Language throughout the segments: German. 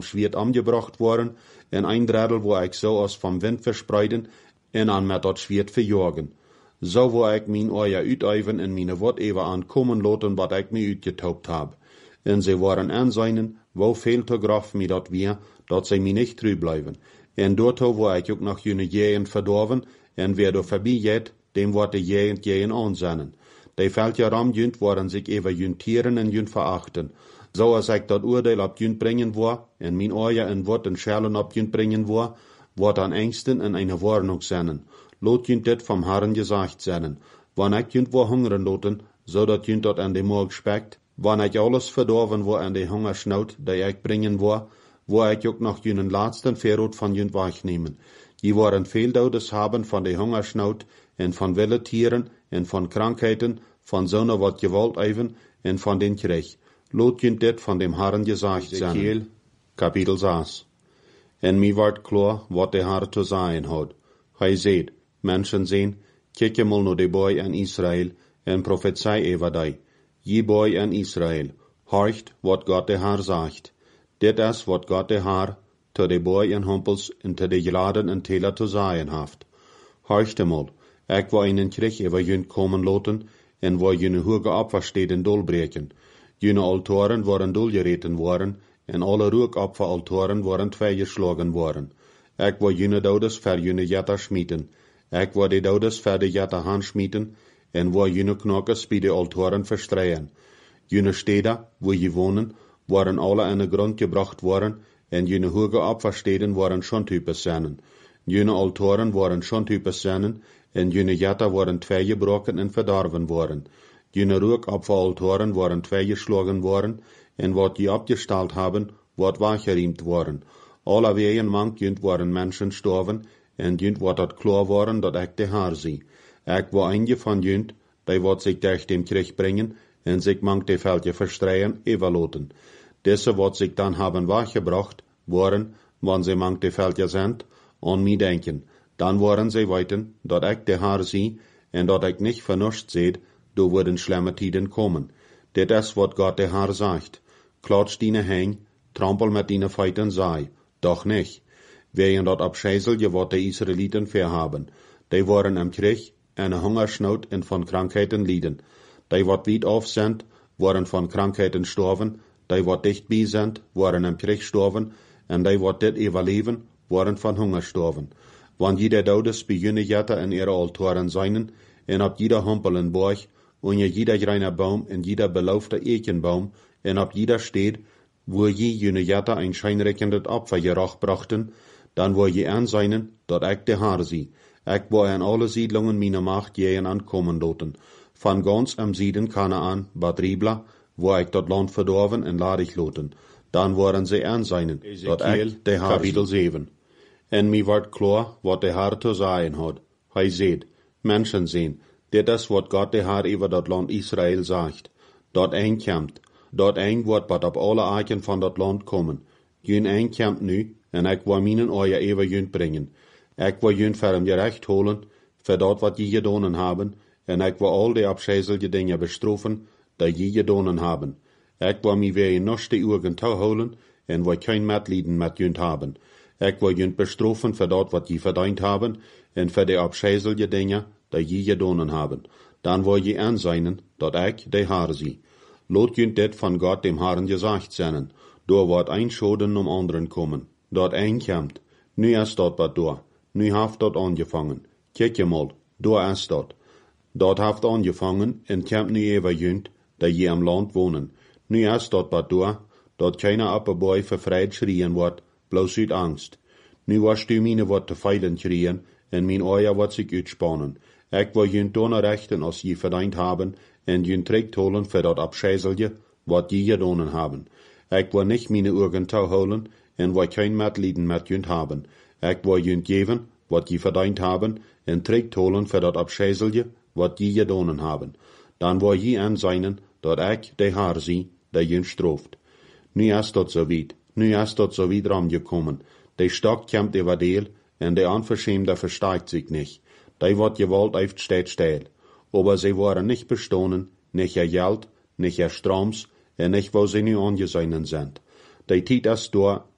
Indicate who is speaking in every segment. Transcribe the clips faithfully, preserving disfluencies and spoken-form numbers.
Speaker 1: Schwert angebracht worden, en ein Drittel wo ik so als vom Wind verspreiden, en an met dat Schwert verjagen. So wo ik mijn oja uiteven en mijn Wort even aankomen laten wat ik me uitgetaupt heb. En ze waren aanzijnen, wo veel te graf me dat weer, dat ze me niet trouw blijven. En doorto wo ik ook nog jene jeën verdorven, en wer door voorbij gaat, dem wordt de jeën jeën aanzennen. Die veldje ramjunt worden zich even juntieren en junt verachten. Zo als ik dat oordeel op junt brengen wil, en mijn oja en Wort en schellen op junt brengen wil, wordt aan engsten en eine Warnung zennen. Lot junt dit vom Herren gesagt zennen. Wann ik junt wil hungeren loten, zodat junt dat aan de morgen spekt, wann ik alles verdorven wil aan de hungersnood, die ik brengen wil, wo ik ook nog junen laatsten verrood van junt wegnemen. Je worden veel dodes hebben van de hungersnood, en van wilde tieren, en van krankheden, van zonne wat gewalt even, en van den Krieg. Lot junt dit van dem Herren gesagt zennen. Kapitel zes. En mi wordt klar wat de Herr te zeggen had. Hij zei, mensen zien, kijk je mal naar de boy in Israël, en prophezei over die. Je boy in Israël, horcht wat God de Herr zegt. Dit is wat God de Herr te de boy en humpels en te de geladen en teler te zeggen heeft. Horcht mal, ik wil in een Krieg over junt komen laten, en wil jene hoge opversteden dolbreken. Jene altoren worden dolgereten worden, en alle rookopferaltoren worden tweegeslagen worden. Ik wil jene dodes ver jene jetter schmieten. Ik wil de dodes ver de jetter hand schmieten, en wil jene knokkers bij de altoren verstreien. Jene steden, wo je wonen, worden alle in de grond gebracht worden, en jene hoge opfersteden worden schon types zijn. Jene altoren worden schon types zijn, en jene jetter worden tweegebroken en verdorven worden. Jene rookopferaltoren worden tweegeslagen worden, en wat je opgesteld hebben, wordt weggeriemt worden. Alle wegen mank junt worden mensen sterven, en junt wordt het klaar worden dat ik de Herr zie. Ik wil eentje van junt, die wordt zich durch dem Krieg brengen, en zich mank de veldje verstreien, evaluaten. Deze wordt zich dan hebben weggebracht worden, wanneer ze mank de veldje zijn, aan mij denken. Dan worden ze weten, dat ik de Herr zie, en dat ik niet vernuscht zit, door worden schlimme tijden komen. Dit is wat God de Herr zegt. Klotsch dine heen, trampel met dine feiten sei, doch nicht. Wegen dat abscheiselje wat de Israeliten verhaben. Die worden im Krieg, eine Hungersnood en van krankheden lieden. Die wat weit auf sind, worden van krankheden sterven. Die wat dichtbij sind, worden im Krieg sterven. En die wat dit überleben, worden van Hunger sterven. Wann jeder dodes bij jene jetter in ihre altoren zijn, en op jeder humpel en borg, en jeder greine Baum en jeder beloofde Eichenbaum, en op jeder steed, wo je jene jetter ein scheinreckendet Opfer geracht brachten, dan wil je aanzijnen dat ik de Herr zie. Ik wil in alle siedlungen meine Macht jähen ankommen laten. Van ganz am Sieden Kanaan, Bad Ribla, wo ik dat Land verdorven en ladig laten. Dan worden ze aanzijnen dat ik de Herr Kapitel zeven. En mi wordt klar wat de Herr te zeggen had. Hij zegt, mensen zien, dit is wat God de Herr over dat land Israël zegt. Dat een komt, dat een wordt wat op alle eiken van dat land komen. Jun een komt nu, en ik wil mijn oja even junt brengen. Ik wil junt voor hem gerecht holen, voor dat wat je gedaan hebben, en ik wil al die abscheiselige dingen bestrafen, die je gedaan hebben. Ik wil mij weer in noste uren houden, en wil geen medelijden met junt hebben. Ik wil junt bestrafen voor dat wat je verdiend hebben, en voor de abscheiselige dingen, die je gedaan hebben. Dan wil je aanzijnen, dat ik de Herr zie. Laat junt dit van God dem Herrn gezegd zijn. Door wordt een schoden om anderen komen. Dat een komt. Nu is dat wat door. Nu heeft dat aangevangen. Kijk je mal, door is dat. Dat heeft aangevangen en komt nu even junt, dat je im land wonen. Nu is dat wat door, dat keiner appenboy vervrijd schreien wordt, bloos uit angst. Nu was du mine wat te feilen schreien, en mijn oja wat zich uitspannen. Ik wil junt donner rechten als je verdiend hebben, en junt trekt holen voor dat abscheiselje, wat je gedaan hebben. Ik wil niet mine uren te houden, en wil geen medelijden met junt hebben. Ik wil junt geven, wat je verdiend hebben, en trekt holen voor dat abscheiselje, wat je gedaan hebben. Dan wil je aanzijnen, dat ik de Herr zie, die junt strooft. Nu is dat zo weit, nu is dat zo weit ramgekommen. De stok komt over deel, en de onverschämde versteigt sich nicht. Die wat gewollt heeft steht still. Aber sie waren nicht bestohlen, nicht ihr Geld, nicht ihr Stroms, en nicht wo sie nu angeseinen sind. Die Tijd is door,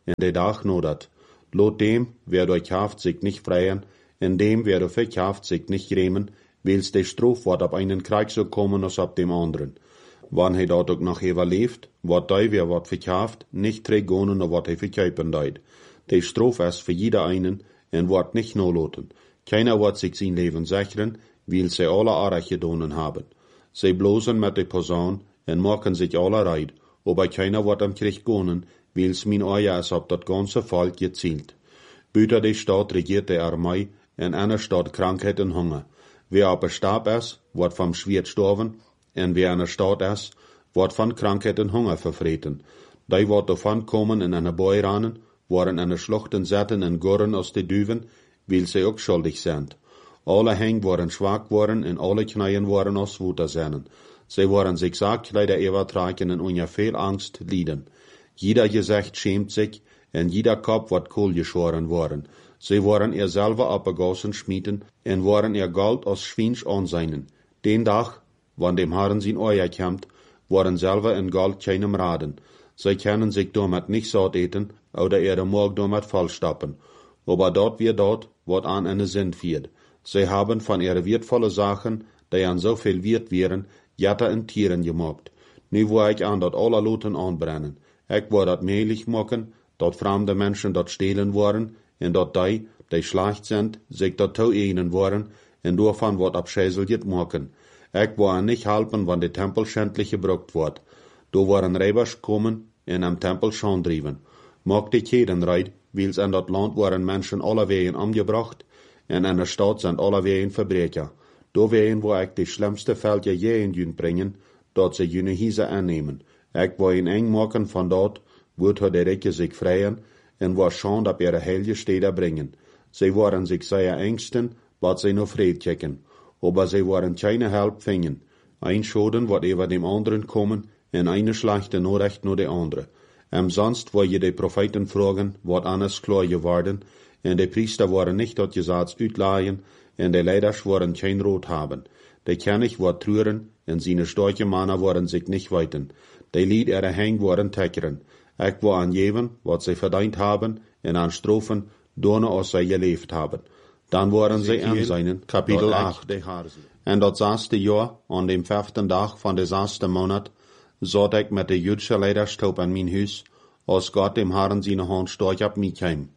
Speaker 1: en de dag nodat. Lot dem, wer durch haft sich nicht freien, en dem, wer durch verkauft sich nicht grämen, wils de Strof wat op einen Krieg so kommen als op dem anderen. Wann he dort ook noch überlebt, wat dei wer wat verkauft, nicht trägonen of wat he verkaufen deut. De Strof is für jeder einen, en wat nicht no loten. Keiner wat sich sein Leben sichern, weil sie alle Arach gedonen haben. Sie blosen mit de Posaun, en machen sich alle reid, aber keiner wat am Krieg gonen, weil's min Eier is op dat ganze Volk gezielt. Büter de Stadt regiert de Armee, en einer Stadt Krankheit und Hunger. Wer op een Stab is, wordt vom Schwert storven, en wer in een Stadt is, wordt van Krankheit und Hunger vervreten. Die wordt davon komen in eine Boy ranen, worden in de Schluchten zetten en gurren aus de Düven, weil sie ook schuldig sind. Alle Heng worden schwach worden en alle Kneien worden aus Wuter seinen. Sie worden sich Sargkleider übertragen en unja viel Angst lieden. Jeder Gesicht schämt sich, en jeder Kopf wird kohl geschoren worden. Sie waren ihr selber abgegossen schmieden, en waren ihr Gold aus Schwinsch anseinen. Den Tag, wann dem Herrn sein Euer kämmt, waren selber in Gold keinem Raden. Sie können sich damit nicht satt eten, oder ihre Morg damit vollstappen. Aber dort wie dort, wat an eine Sinn führt. Sie haben von ihren wertvollen Sachen, die an so viel wert wären, Jatter in Tieren gemacht. Nu wo ich an dort alle Loten anbrennen. Ich war dort mehlig machen, dort fremde Menschen dort stehlen waren, en dat die, die schlecht sind, sich dort toeenen waren, en davon wat abschäselt machen. Ich war nicht helpen, wann der Tempel schändlich gebrucht wird. Da waren Rebers kommen, en am Tempel schon driven. Mag die jeden reid, weil's in dat Land waren Menschen alle wegen umgebracht, en in der Stadt sind alle wegen Verbrecher. Da wegen, wo ich die schlimmste Fälle je in jün bringen, dort sie jüne Hiese annehmen. Ich war in eng machen von dort, wird der Recke sich freien, en war schon ab ihre heilige Städte bringen. Sie waren sich sehr ängsten, wat sie nur Fried checken. Aber sie waren keine Help fingen. Ein Schoden wat über dem anderen kommen, en eine schlechte Nachricht nur der andere. Am sonst wo je die Propheten fragen, wat anders klar geworden, en die Priester waren nicht dort Gesetz utleihen, en die Leiders waren kein Rot haben. Die König war trüren, en seine starke Männer waren sich nicht weiten. Die Lied ihre Heng waren teckern. Ich war an jedem, wat sie verdient haben, en an Strophen, donne aus sie gelebt haben. Dann waren sie an seinen, Kapitel acht. En dat zesde Jahr, an dem vijften Tag von der zesde Monat, zat ich mit der jüdische Leiderstub an mein Haus, als Gott dem Herrn seine Hand stark ab mich heim.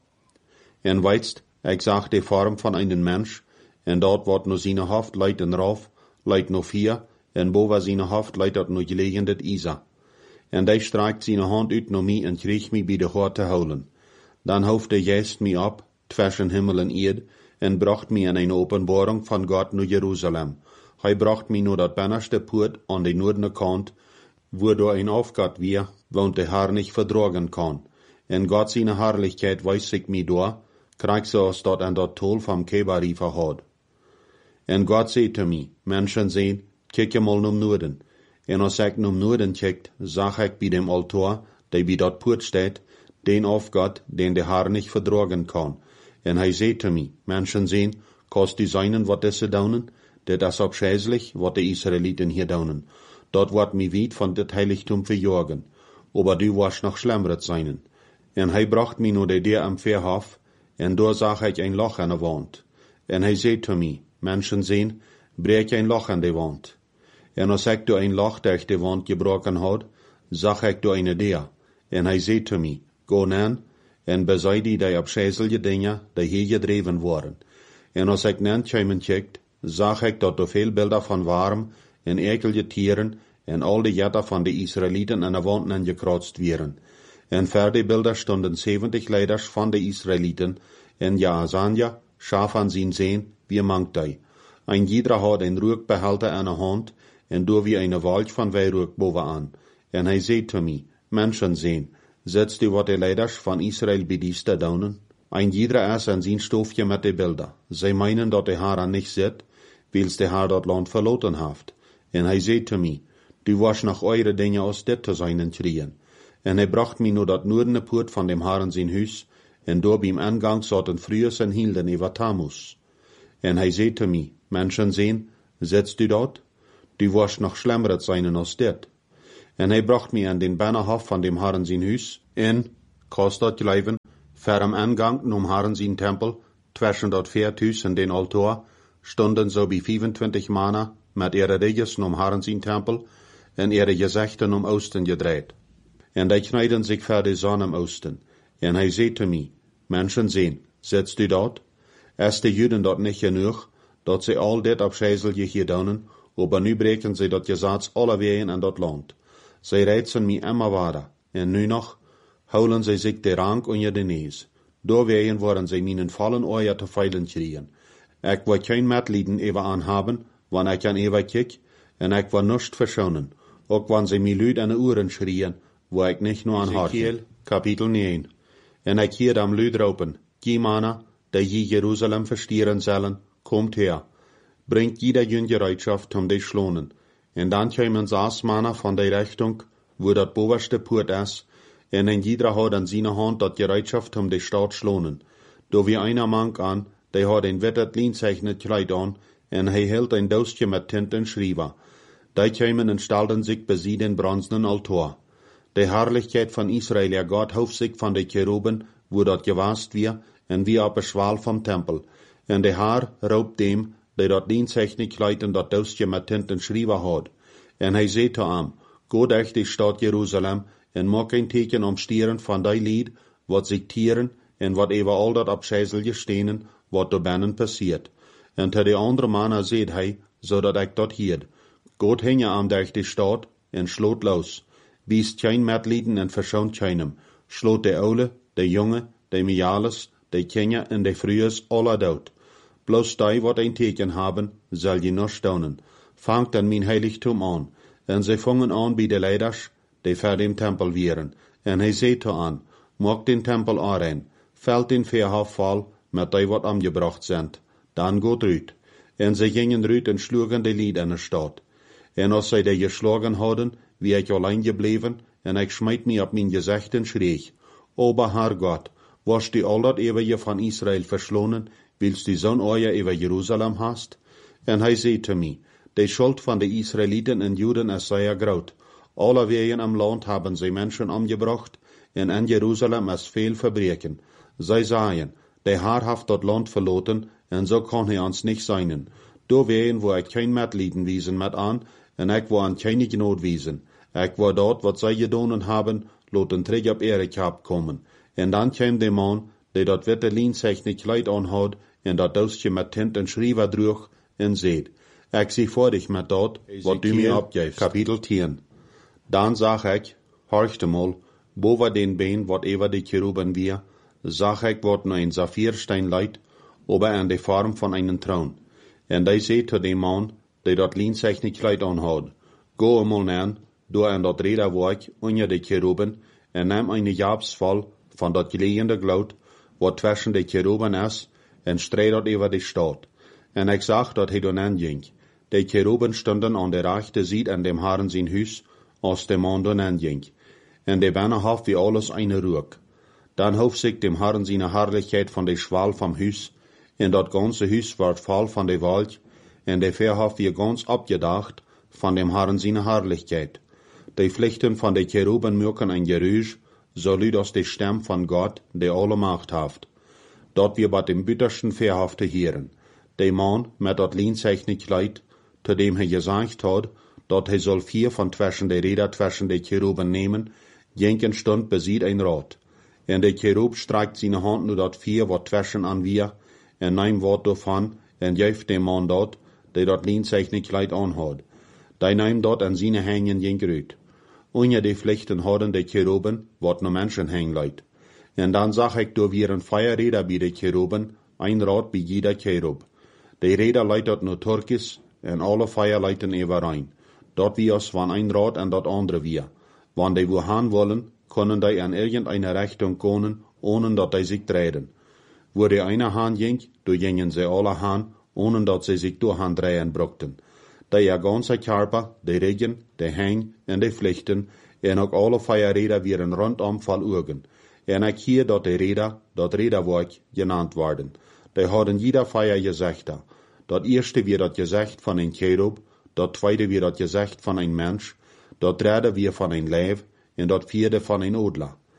Speaker 1: En weitst, ich sah die Form von einem Mensch, en dort wird nur seine Haft leiten rauf, leit nur vier, en boven seine Haft leitet nur gelegen det Isa. En die streikt seine Hand uit naar mij en kreeg mij bij de hoort te houden. Dan hoofde Jezus mij op, zwischen Himmel en Erd, en bracht mij in een openbaring van God naar Jeruzalem. Hij bracht mij naar dat binnenste poort aan de noordelijke kant, wo door een afgat weer, want de Herr nicht verdragen kan. En God seine Herrlichkeit weist sich mij door, krijg zoals dat en dat tol vom Kebari verhaad. En God zei te mij, mensen zijn, kijk je mal naar Noorden. En als ik naar Noorden kijkt, zag ik bij dem Altar, der bij dat poort steht, den Aufgott, den der Herr nicht verdragen kann. En hij zei te mij, mensen zijn, kost die seinen wat deze daunen, dat is abschäßlich, wat de Israeliten hier daunen. Dat wordt mij weit van dit heiligtum verjagen. Aber du warst noch schlimmeret seinen. En hij bracht mij naar de deur am Verhof, en daar zag ik een loch aan de wand. En hij zei te mij, mensen zijn, breek een loch aan de wand. En als ik door een loch durch de wand gebroken had, zag ik door een deur. En hij zei te mij, go nan, en bezij die die abschäßige dingen, die hier gedreven worden. En als ik nan kwamen kijkt, zag ik dat er veel beelden van warm en ekelige tieren en al de jetten van de Israëlieten aan de wanden gekratst werden. En voor die beelden stonden zeventig leiders van de Israëlieten, en Jaazania, schaf aan zijn zeen, wie mangt hij. Ein jeder had een rookbehalter aan de hand, en door wie een walch van weirook bovenaan. En hij zei te mij, mensen zijn, setzt u wat de leiders van Israël bedieste daunen? Ein jeder is aan zijn stoofje met de beelden. Zij meinen dat de Herr niet zit, wils de Herr dat land verloten heeft. En hij zei te mij, du was nog eure dingen aus dit te zijn trien. En hij bracht mij naar dat noordene poort van dem Herrn zijn huis, en door beim Angang zaten früher en hielden over Tamus. En hij zei te mij, mensen zijn, setzt u dat? Du was nog schlimmeret zijn als dit. En hij bracht mij aan den Bannerhof van dem Herrn zijn huis, en, kost dat leven, ver am Eingang nom Herren zijn tempel, zwischen dat Veerthuis en den Altar, stonden so wie vierentwintig Männer met ihre Riges nom Herren zijn tempel en ihre Gezichten om Osten gedreht. En die knijden zich voor de zon am Osten. En hij zei te mij, Menschen zien, sitzt u dat? Is de Juden dat niet genoeg, dat ze al dit afscheidselijk gedaan, aber nu breken ze dat Gesetz alle wegen in dat land. Zij reizen mij immer weiter, en nu nog, houden zij zich de rank onder de neus. Doorwegen worden zij mijn vallen oor te veilen schreien. Ik wil geen medelijden even aanhaben, wanneer ik aan even kijk, en ik wil niets verschonen, ook wanneer zij mij luid aan de oren schreien, wo ik niet nur aan hoorde. Kapitel negen. En ik hier am luid roepen, die Männer, die je Jeruzalem verstieren zullen, komt her. Bringt jeder jün Gereitschaft um die schlonen. En dan komen zes Männer van die Richtung, wo dat bovenste poort is, en en jeder hat an seiner Hand dat Gereitschaft um die Stadt schlonen. Do wie einer Mann an, der hat ein wettet lienzeichnet Kleid an, en hij hield ein Doosje met Tint en Schriever. Die komen en stelden sich bei sie den bronzenen Altar. Die Herrlichkeit von Israel, ja Gott, hoofd sich von de Cheruben, wo dat gewast wir, en wie op een schwaal vom Tempel. En de Haar roopt dem, die dat lienzeichnet Kleid en dat Doosje met Tint en Schriever had. En hij zei te hem, go durch die Stadt Jeruzalem, en maak een teken om stieren van die lied, wat zich tieren, en wat even al dat afscheidselijke stenen, wat er binnen passiert. En te de andere mannen zei hij, zodat ik dat hield. Goed hing aan durch die Stadt, en sloot los. Wiest geen medlijden en verschoont keinem. Sloot de oude, de jonge, de mijales, de kinderen en de vrouwen alle dood. Bloos die wat een teken hebben, zal je nog staunen. Fangt dan mijn heiligtum aan. En zij vangen aan bij de leiders, die voor dem Tempel wieren. En hij zei te aan, maak den Tempel aanrein, veld den Veerhof vol, met die wat aangebracht zijn. Dan gaat uit. En zij gingen uit en sloegen de lied in de stad. En als zij die geslagen hadden, wie ik alleen gebleven, en ik smijt me op mijn gezicht en schreeg, Ober Herr Gott, was die al dat eeuwige van Israël verslonen, willst du zo'n oor over Jeruzalem hast? En hij zei te mij, de schuld van de Israëlieten en Juden is zeer groot. Alle wegen am Land haben sie Menschen umgebracht, en in Jeruzalem is veel verbreken. Zij zeiden, de Herr heeft dat land verloten, en zo kan hij ons niet zijn. Door wegen wo ik geen medlijden wiesen met aan, en ik wil aan keine genood wiesen. Ik wil dat wat zij gedaan hebben, laten terug op ihre kap komen. En dan kwam de man, die dat witte lienzeichnet Kleid aanhad, en dat doosje met Tint en Schriever droeg, en zei, ik zie voor dich met dat, wat du mir opgeeft. Kapitel tien. Dan zag ik, horchte mal, boven den been wat over de Cheruben weer, zag ik wat nu een Saphirstein leidt, ober in de vorm van einen troon. En die zei te dem man, die dat lienzeichnet Kleid aanhad, go eenmaal neer, door in dat rederwerk onder de Cheruben, en neem eine Jabs vol van dat gelegende gloed, wat tussen de Cheruben is, en streed dat over de stad. En ik zag dat hij dan ging. De Cheruben stonden aan de rechte zijde in dem Herren zijn huis, als de man dan ging. En de binnenhof wie alles eine rook. Dan hoofd zich dem Herren zijn herrlichkeit van de schwaal vom huis, en dat ganze huis werd vol van de wolk, en de Veerhof wie ganz abgedacht van dem Herren zijn herrlichkeit. De vlechten van de Cheruben maken een geruisch, zo luid als de stem van God, die alle macht heeft. Dat wir bei dem bittersten Veerhof te heren. De man met dat lienzeichnet Kleid, zu dem hij gezegd had, dat hij zal vier van tussen de Räder tussen de Cheruben nemen, jenken stund besiet een rad. En de Cherub streikt zijn hand nu dat vier wat tussen an wir, en neemt wat daarvan, en geeft dem man dat, die dat lienzeichnet Kleid aanhad. Die neemt dat en zijn hangen jenk uit. Onder de vlechten hadden de Cheruben, wat no Menschen hängen leidt. En dan zag ik door weer een feierräder bij de Cheruben, een rad bij jeder Cherub. De Räder leidt dat no Turkis, en alle feier leiten overein. Dat wie als van een rad en dat andere weer. Wanneer die wo gaan wollen, kunnen die in irgendeine Richtung komen, ohne dat die sich drehen. Wo die eine Hand ging, do gingen sie alle Hand, ohne dat sie sich durch Hand drehen brauchten. Die ihr ganze Körper, die Regen, die Hang en de vlechten, en ook alle feierräder wieren rondom vol ogen. En ik hier dat de Räder, dat Räderwerk genannt worden. Die hadden jeder feier gezichten. Dat eerste weer dat gezicht van een Cherub, dat tweede weer dat gezicht van een mens, dat derde weer van een lijf, en dat vierde van een odler.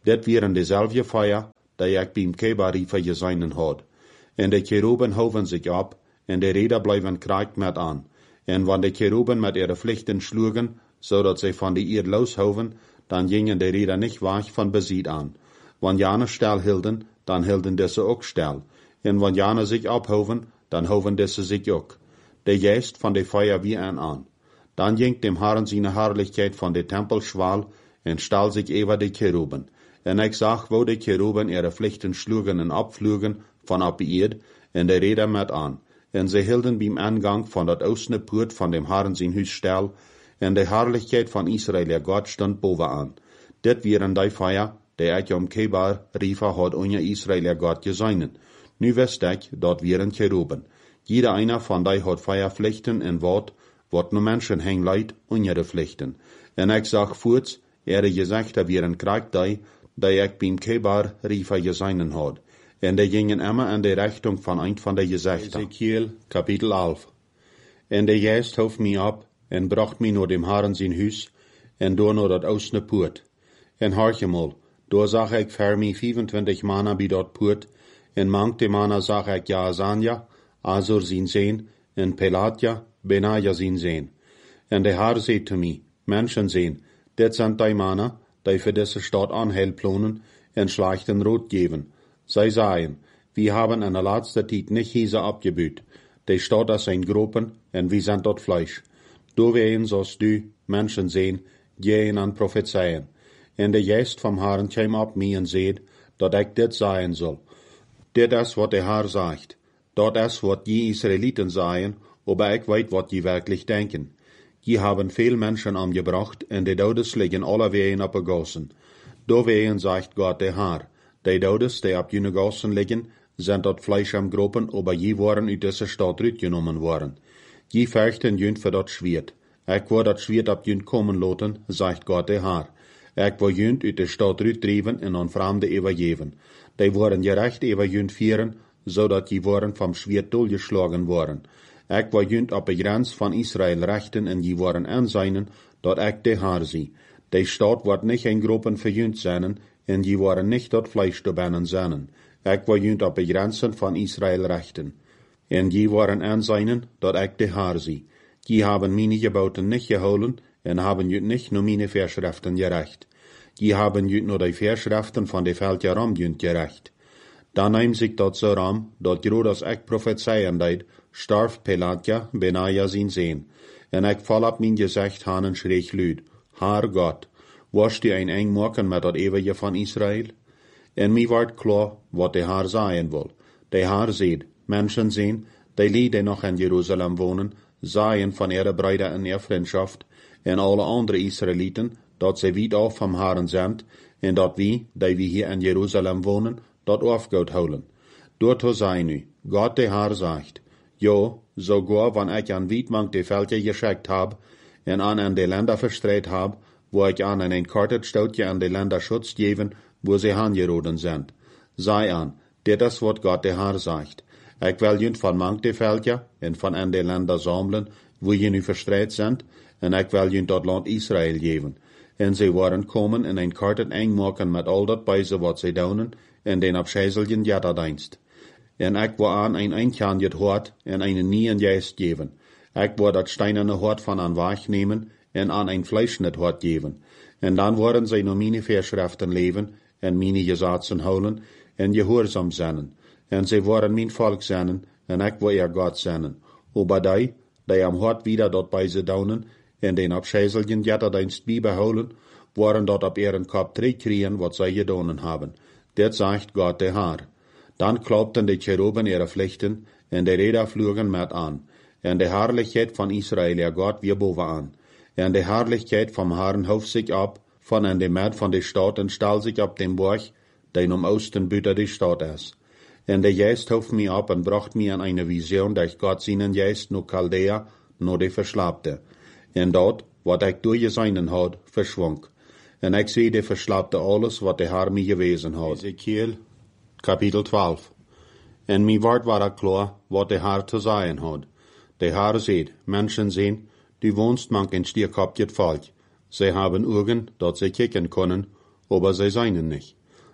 Speaker 1: Dat wären dezelfde Feier, die ik beim Kebariefer geseinen had. En de Cheruben hoven sich ab, en de Räder bleiben kraakt met aan. En wann de Cheruben met ihre Pflichten schlugen, zodat sie von die Erde loshoven, dann gingen de Räder nicht weich von Besied an. Wann jane still hielden, dann hielden diese auch still. En wann jane sich abhoven, dann hoven diese sich auch. De Geist von de Feuer wie ein an. Dann ging dem Herrn seine Herrlichkeit von de Tempel schwal, en stal sich über de Cheruben. En ik zag, wo de Cheruben ihre Pflichten schlugen en abflugen von ab Erd, en de Räder met an. En sie hielden beim Eingang von dat ostne Poort von dem Herrn sein Hus still, en de Herrlichkeit von Israel, der Gott, stand bovenaan. Dit wären die Feier, die ik om Kebar riefer had unja Israel, der Gott, geseinen. Nu wist ik, dat wären Cheruben. Jeder einer von die had Feierpflichten en wat, wat nu Menschen heng leid, unja de Pflichten. En ik zag voorts, er gezegd, dat wären kraak die, die ik beim Kebar riefer geseinen had. En die gingen immer in de Richtung von ein von de Gezichten. Ezekiel, Kapitel elf. En de Geest hof mij ab, en bracht mij naar dem Herrn zijn huis, en door naar dat oostne poort. En hartje mal, door zag ik voor mij vijfentwintig mannen bij dat poort, en mankte mannen zag ik Jaazania, Azur zijn zeen, en Pelatia, Benaja zijn zeen. En de Herr zei te mij, Menschen zeen, dit zijn die mannen, die voor deze stad aanheil plonen, en schlechten Rot geven. Zij zeiden, wir haben in der laatste tijd nicht Hiese abgebüht. Die Stadt ist ein Gruppen, en wir sind dort Fleisch. Du wehen, sollst du Menschen sehen, gehen an prophezeien. En de Geest vom Herrn kwam op mij en zeid, dat ik dit zeggen soll. Dit is wat de Herr sagt. Dat is wat die Israeliten sagen, aber ich weet wat die wirklich denken. Die haben veel Menschen angebracht, en de Dodes liggen alle ween op gegossen. Du wehen, sagt Gott der Herr. Die Dodes, die op jene Gassen liggen, sind dort Fleisch am Gruppen, aber je waren uit deze stad uitgenomen worden. Je vechten jünt für dat Schwert. Ik wil dat Schwert op jünt kommen laten, sagt Gott der Herr. Ik wil jünt uit de stad uitdrijven en aan Fremde übergeben. Die worden gerecht über jünt vieren, zodat je worden vom Schwert doorgeschlagen worden. Ik wil jünt op de grens van Israel rechten en je worden aanzijnen, dat ik de Herr zie. Die stad wordt niet in Gruppen verjünt zijn, en je worden nicht dat Fleisch te bannen zijn. Ik wil jünt op de grenzen van Israel rechten. En je worden aanzijnen, dat ik de Herr zie. Je haben meine Geboten nicht geholen, en haben jünt nicht nur meine Verschriften gerecht. Je haben jünt nur die Verschriften von de Veldjaram jünt gerecht. Dan neem zich dat zo ram, dat groot als ik profezeien deed, starf Pelatia, Benaja zijn zeen. En ik val op mijn gezicht aan en schreeg luid, Haar God, was die een eng maken met dat eeuwige van Israël? En mij wordt klaar wat de Haar zeggen wil. De Haar zegt, Menschen zien, die lieden die nog in Jeruzalem wonen, zeggen van ihre Brüder en ihre Vriendschaft, en alle andere Israëlieten, dat ze weit af vom Herrn zijn, en dat wie, die wie hier in Jeruzalem wonen, dat aufgehouden houden. Doorto zei nu, God de Herr zegt, jo, sogar wann ich an Wiedmank de Völker geschickt hab, en an an de Länder verstreit hab, wo ich an ein kartet Stoutje an de Länder Schutz geben, wo sie angeroden sind. Sei an, dit is wat Gott de Herr sagt. Ich will jünt von mank de Völker, en von an de Länder sammeln, wo je nu verstreit sind, en ich will jünt dat Land Israel geben. En sie waren kommen en ein kartet eng maken met al dat beise wat sie daunen, en den abscheiselgen Jatterdienst. En ik wil aan een eindjanjet hort en een nieuwen geest geven. Ik wil dat steinerne hort van aan Wach nemen en aan een fleischnet hort geven. En dan worden zij naar mijn Verschriften leven en mijn gezaten houden en gehoorzaam zijn. En zij worden mijn volk zijn en ik wil ihr God zijn. Aber die, die am hort wieder dort bij ze daunen en den abscheiselgen Jatterdienst beibehouden, worden dort op ihren Kopf terugkriegen wat zij gedaan hebben. Dit sagt Gott der Herr. Dan klopten de Cheruben ihre Pflichten, en de Räder flogen met aan. En de Herrlichkeit von Israel, ihr Gott, wir bovenaan. En de Herrlichkeit vom Herrn hof sich ab, von an de Met von de Stadt, en stal sich ab dem Borg, den um Osten büter de Stadt is. En de Geist hof mich ab, en bracht mich an eine Vision, dat Gott seinen Geist no Chaldea, no de verslapte. En dort, wat ik durchgeseinen had, verschwonk. En ik zie de verslapte alles, wat de Herr mir gewesen had. Ezekiel, Kapitel twaalf. En mi wort war er klar, wat de Herr te zeggen had. De Herr zegt, Menschen sehen, du wohnst mank in stierkopjet Volk. Sie haben Augen, dat sie kicken können, aber sie seinen nicht.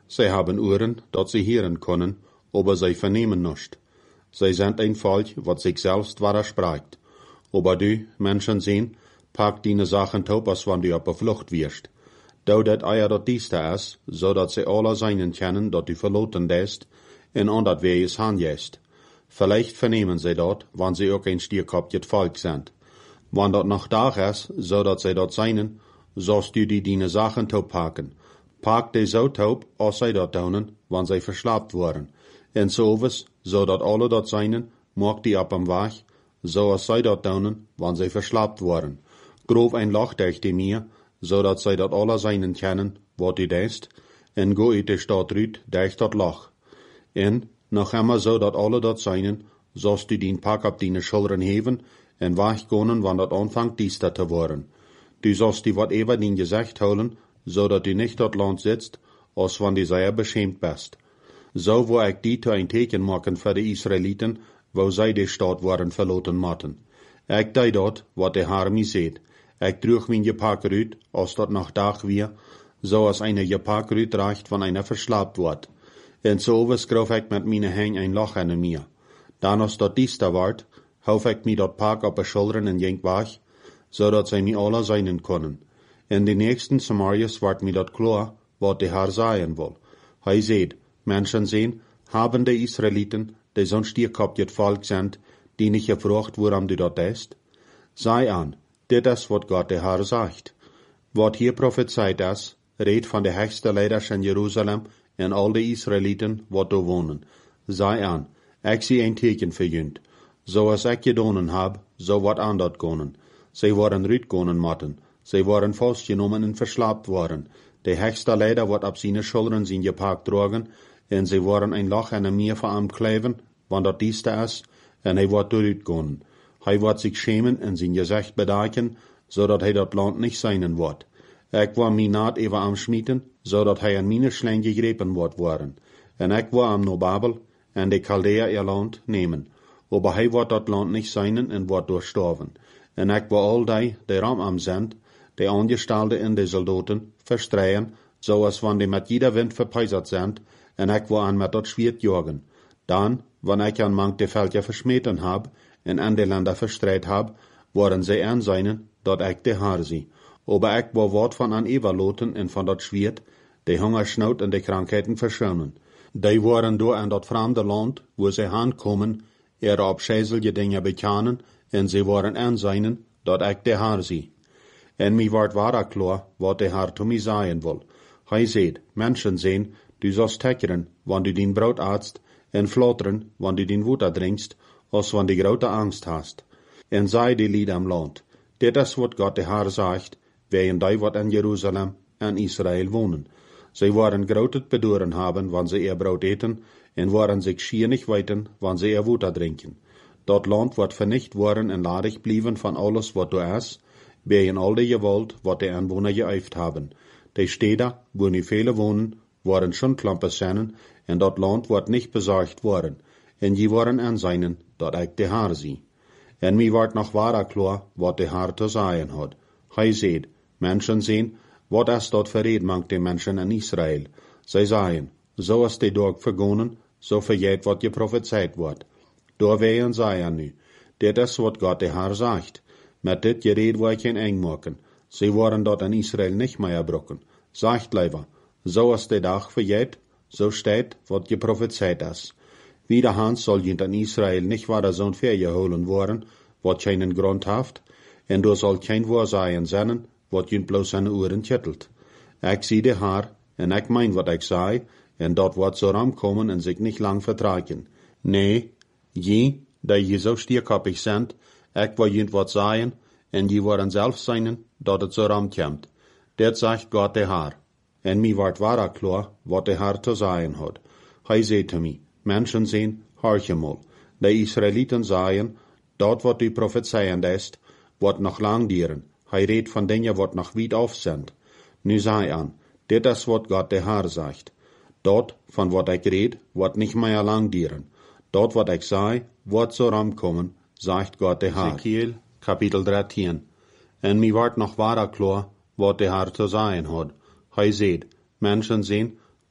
Speaker 1: Sie haben Ohren, dat sie hören können, aber sie vernehmen nicht. Sie sind ein Volk, wat sich selbst widerspricht. Aber du, Menschen sehen, pack deine Sachen taub, als wenn du auf der Flucht wirst. Du dat eier dat dieste is, so dat sie alle seinen kennen, dat du verloten dest, en an dat wir es handjest. Vielleicht vernehmen sie dort, wann sie auch ein stierkopjet Volk sind. Wann dat noch Tag is, so dat sie dort seinen, sollst du die deine Sachen taub packen. Pack die so taub, als sie dort taunen, wann sie verschlapt worden. En sowas, so dat alle dort seinen, mag die ab am Weg, so als sie dort taunen, wann sie verschlapt worden. Grof ein Loch durch die mir, so dat sie dat alle seinen kennen, wat die deest, en go uit de stad ruit, durch dat Loch. En, noch immer so dat alle dort seinen, sollst du den Pack ab deine Schultern heben, en weggonen, wann dat anfangt diester te worden. Du sollst die wat ever din gezegd houden, so dat du nicht dort Land sitzt, als wann du sehr beschämt bist. So wo ich die zu ein Teken machen für die Israeliten, wo sie die Stadt waren verloten matten. Ich dei dort, wat der Herr mi seht. Ich trug mein Gepäck rüt, als dat noch Tag wir, so als eine Gepäck rüt reicht, wenn einer verschlapt wird. En so was grof ich mit meine Hänge ein Loch an mir. Dann als dat diester ward, hauf ich mi dat Pack op de Schultern en jenk weg, so dat sie mi alle seinen können. En die nächsten Samarias ward mi dat klar, wat der Herr sagen will. Hij seht, Menschen sehen, haben die Israeliten, die sonst stierkopjet Volk sind, die nicht gefragt, woran du dort ist? Sei an, dit is wat Gott der Herr sagt. Wat hier prophezeit is, reed van de höchste Leiders in Jerusalem en al de Israeliten, wat do wonen. Sei an, ik zie een teken voor junt. Zoals ik gedonen heb, zo wat aan dat konen. Zij waren ruitgonen matten. Zij waren vastgenomen en verslaapt worden. De höchste Leider wat op zijn schultern zijn gepakt drogen, en zij waren een lach en een meer van hem kleven, want dat dieste is, en hij wordt doorutgonen. Hij wordt zich schämen en zijn gezicht bedekken, zodat hij dat land niet zijn wordt. Ik wou mij naad even am schmieten, zodat hij aan mijn slang gegrepen wordt worden. En ik wou am no Babel en de Chaldea ihr land nemen. Aber hij wordt dat land niet zijn en wordt doorstorven. En ik wou al die, die ram am sind, die Angestellten en de soldaten, verstreien, zoals wann die met jeder wind verpeisert sind, en ik wou aan met dat Schwert jagen. Dan, wann ik aan mank de Völker verschmeten hab, en an de Länder verstreit hab, worden zij aan zijn, dat ik de Herr zie. Aber ik wou wat van aan everloten en van dat Schwert, de Hungersnood en de Krankheiten verschönen. Die waren door aan dat vreemde land, wo zij aankomen, ihre abscheuliche Dinge bekennen, en zij waren aan zijn, dat ik de Herr zie. En mi wordt wara klar, wat de Herr zu mir sagen will. Hij seht, Menschen sehen, du sollst teckeren, wann du din Brot aatst, en flotteren, wann du din Wutter drinkst, als wann du grote Angst hast. En sei die Lied am Land. Dit is wat Gott de Herr sagt, wegen die wat in Jerusalem en Israel wohnen. Sie waren grotet bedoren haben, wann sie ihr Brot eten, en waren sich schier nicht weiten, wann sie ihr Wutter trinken. Dat Land wordt vernicht worden en ladig blieben van alles wat du is, wegen al de Gewalt, wat de Anwohner geëift haben. Die Städte, wo nu viele wohnen, waren schon Klampe sennen, en dat Land wordt nicht besorgt worden, en je waren aan seinen, dat ik de Herr zie. En mi wordt nog wara klar, wat de Herr te sagen hat. Hij seht, Menschen sehen, wat is dat verreed mank de Menschen in Israel. Zij sagen, so is de dag vergonnen, so vergeet wat je prophezeit wordt. Door wehen zij nu, dit is wat Gott de Herr sagt. Met dit gereed wil ik geen eng maken. Sie waren dort in Israel nicht mehr erbrochen. Sagt leider, so is de dag vergeet, so steht, wat je prophezeit is. Wiederhans soll jent in Israel nicht weiter zo'n Ferien holen worden, wat keinen Grund haft, en du soll kein Woorzaien zennen, wat jent bloos aan de oren tjittelt. Ik zie de Haar, en ik mein wat ik zei, en dat wordt zo ram komen en zich niet lang vertragen. Nee, je, die je zo stierkoppig sind, ik wil jent wat zeggen, en je worden zelf zijn, dat het zo ram komt. Dit zegt Gott de Haar. En mi wordt wara klar, wat de Haar te zeggen had. Hij zei te mij, Menschen sehen, horche mal. De Israeliten sagen, dat wat u prophezeien ist, wordt nog lang dieren. Hij redt van dingen wat nog weit auf sind. Nu sei an, dit is wat Gott de Herr sagt. Dat, van wat ik red, wordt nicht mehr lang dieren. Dat wat ik sei, wordt zo ram kommen, sagt Gott de Herr. Ezekiel, Kapitel dreizehn. En mi wordt nog wara klar, wat de Herr te sagen hat. Hij seht, Menschen sehen,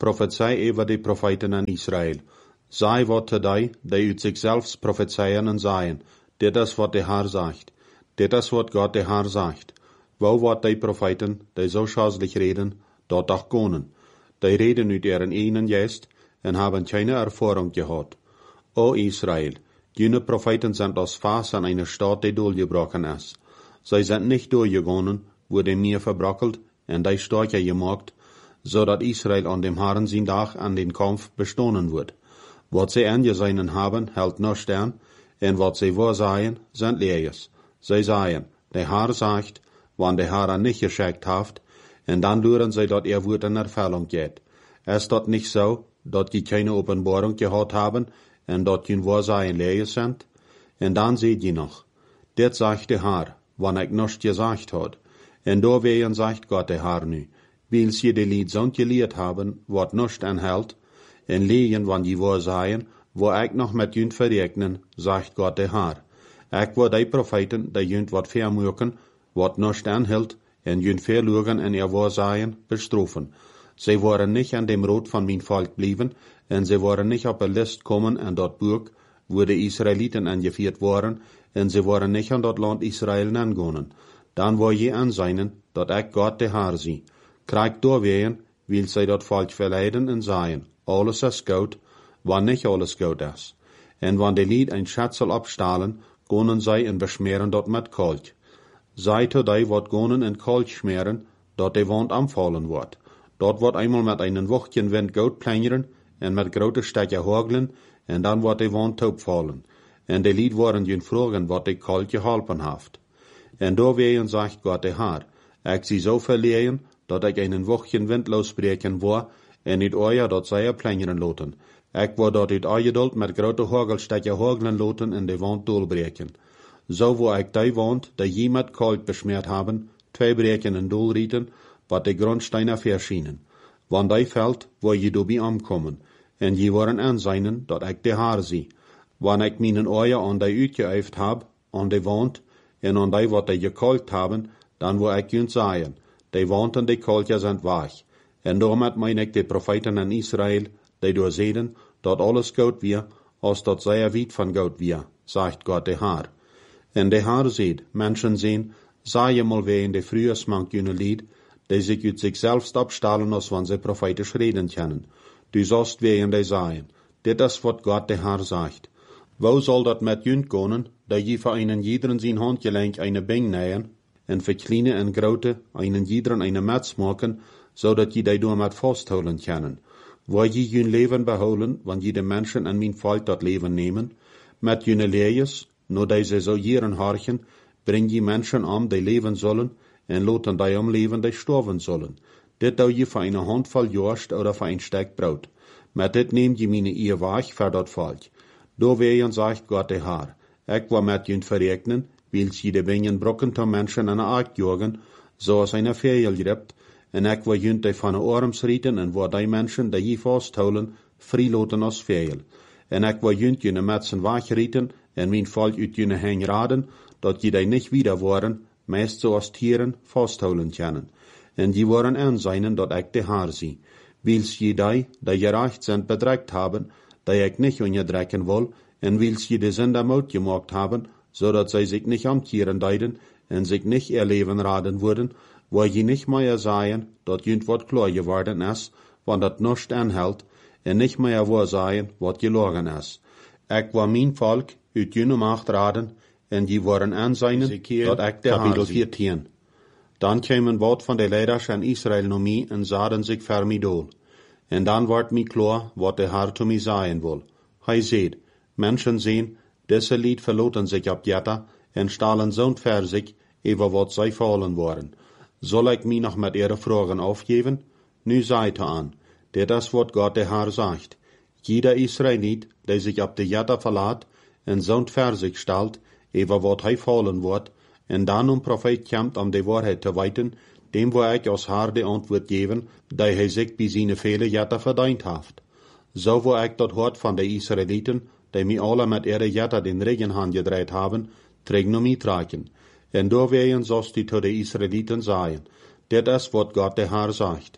Speaker 1: prophezei über die Propheten in Israel. Sei wat te die, die uit zich selbst prophezeien en sagen, dit is wat der Herr sagt, dit is wat Gott der Herr sagt. Wo wat die Propheten, die so schadlich reden, dort auch gonen. Die reden uit ihren einen Geist en haben keine Erfahrung gehad. O Israel, jene Propheten sind als Fass an einer Stadt, die durchgebrochen ist. Sie sind nicht durchgegangen, wo der Meer verbrockelt en die Stärke gemacht, so dat Israel an dem Herrn sein Tag an den Kampf bestohnen wird. Wat sie angesehen haben, hält noch stern, en wat sie vorsagen, sind Leers. Sie sagen, der Herr sagt, wann der Herr nicht geschickt hat, en dann luren sie, dat er Wort in Erfüllung geht. Ist dat nicht so, dat die keine Offenbarung gehabt haben, en dat die Vorsagen leer sind? En dann seht ihr noch, dit sagt der Herr, wann ich noch gesagt hat. En da wehen sagt Gott der Herr nu, weil sie die Lied so gelehrt haben, wat nicht enthält, en legen, wann die Vorsagen, wo ich noch mit jünd verregnen, sagt Gott der Herr. Ich wo die Propheten, die jünd wat vermögen, wat nicht enthält, en jünd verlogen en ihr Vorsagen bestrafen. Sie waren nicht an dem Rot von mein Volk blieben, en sie waren nicht auf der List kommen an dort Burg, wo die Israeliten angeführt waren, en sie waren nicht an dort Land Israel angegangen. Dann war je anseinen, dat ich Gott der Herr sie. Kriegt durchwehen, will sie dort Volk verleiden en sagen, alles ist gut, wann nicht alles gut ist. En wann die Lied ein Schatzel abstahlen, gonen sie en beschmeren dort mit Kalk. Sei to die wat gonen en Kalk schmeren, dort die Wand anfallen wird. Dort wird einmal mit einem Wochtchen Wind Gold plänjeren en mit grote Stecker haglen, en dann wird die Wand taub fallen. En die Lied waren jün fragen, wat die Kalk geholpen haft. En da wehen sagt Gott der Herr, ich sie so verlehen, dat ich einen Wochtchen Wind losbreken war, en niet euer dat zij plänjeren loten. Ik wou dat uit euer dult met grote hagelstekken hagelen loten en de wand doorbreken. Zo wo ik die wand, die je met kalk besmeerd hebben, twee breken en doorrieten, wat de grondsteinen verschienen. Want die veld, wo je dobie aankomen, en je waren aanzijnen, dat ik de haar zie. Wanneer ik mijn euer aan die uitgeëifd heb, aan de wand, en aan die wat die gekalkt hebben, dan wil ik junt zeggen, die wand en die kalkje zijn weg. En daarmee meen ik de profeten in Israel, die doorzeden, dat alles goed weer, als dat zij weit van goed weer, sagt Gott der Herr. En de Herr zegt, Menschen zien, zij je mal wie in de früher smank jene Lied, die sich uit zich selbst abstahlen, als wann sie prophetisch reden können. Du sollst wehen die sagen, dit is wat Gott der Herr sagt. Wo soll dat met jünd gonen, da je voor einen jederen zijn handgelenk eine Bing nähen, en für kleine en grote, einen jederen eine Metz maken, zodat je die door met vasthouden kunnen. Wil je je leven behouden, wanneer je de mensen en mijn volk dat leven nemen? Met je lees, no deze zo jaren harchen, breng je mensen om die leven zullen, en laten die omleven die sterven zullen. Dit doe je voor een handvol jorst oder voor een stek brood. Met dit neemt je mijn eer weg voor dat volk. Door ween zegt Gott der Herr, ik wil met je verrekenen, wils je de bingen brokken te mensen en aak jagen, zoals een vijel gript, en ik wil junt die van de arms rieten en waar die mensen die je vasthouden, vrijloten als vijel. En ik wil junt je metsen wegrieten en mijn volk uit je heen raden, dat je die niet wieder worden, meest zoals tieren vasthouden kunnen. En die worden aanzien dat ik de Herr zie. Wils je die, die gerecht zijn bedreigt hebben, die ik niet onderdrekken wil, en wils je de Sünder mout gemaakt hebben, zodat zij zich niet amtieren deiden en zich niet ihr Leben raden worden, wo je nicht mehr sagen, dat jünd wat klar geworden is, wann dat nicht anhält, en nicht mehr wo sagen, wat gelogen is. Ik wil mijn volk uit jüne macht raden, en die worden aanzien, dat ik de Kapitel vierzehn. Dan kwam een woord van de leiders in Israel naar mij en zaden zich voor mij dool. En dan wordt mij klar, wat de Herr zu mij zeggen wil. Hij zegt, mensen zien, deze lied verloten zich op jetta en stalen zo'n ver zich, over wat zij vallen worden. Soll ich mich noch mit Ihre Fragen aufgeben? Nu seid an, dit is wat Gott der Herr sagt. Jeder Israelit, der sich auf die Jetta verlaat, en zo'n ver sich stellt, over wat hij fallen wordt, en dan een Prophet komt om de Wahrheit te weten, dem wo ich als Herr de Antwort geben, die hij zich bij zijn vele Jetta verdient heeft. Zo wo ich dat hoort van de Israeliten, die mij alle met ihre Jetta den Regen gedreht haben, träg no mij tragen. En door wehen zoals die to de Israeliten sagen, dit is wat Gott der Herr sagt.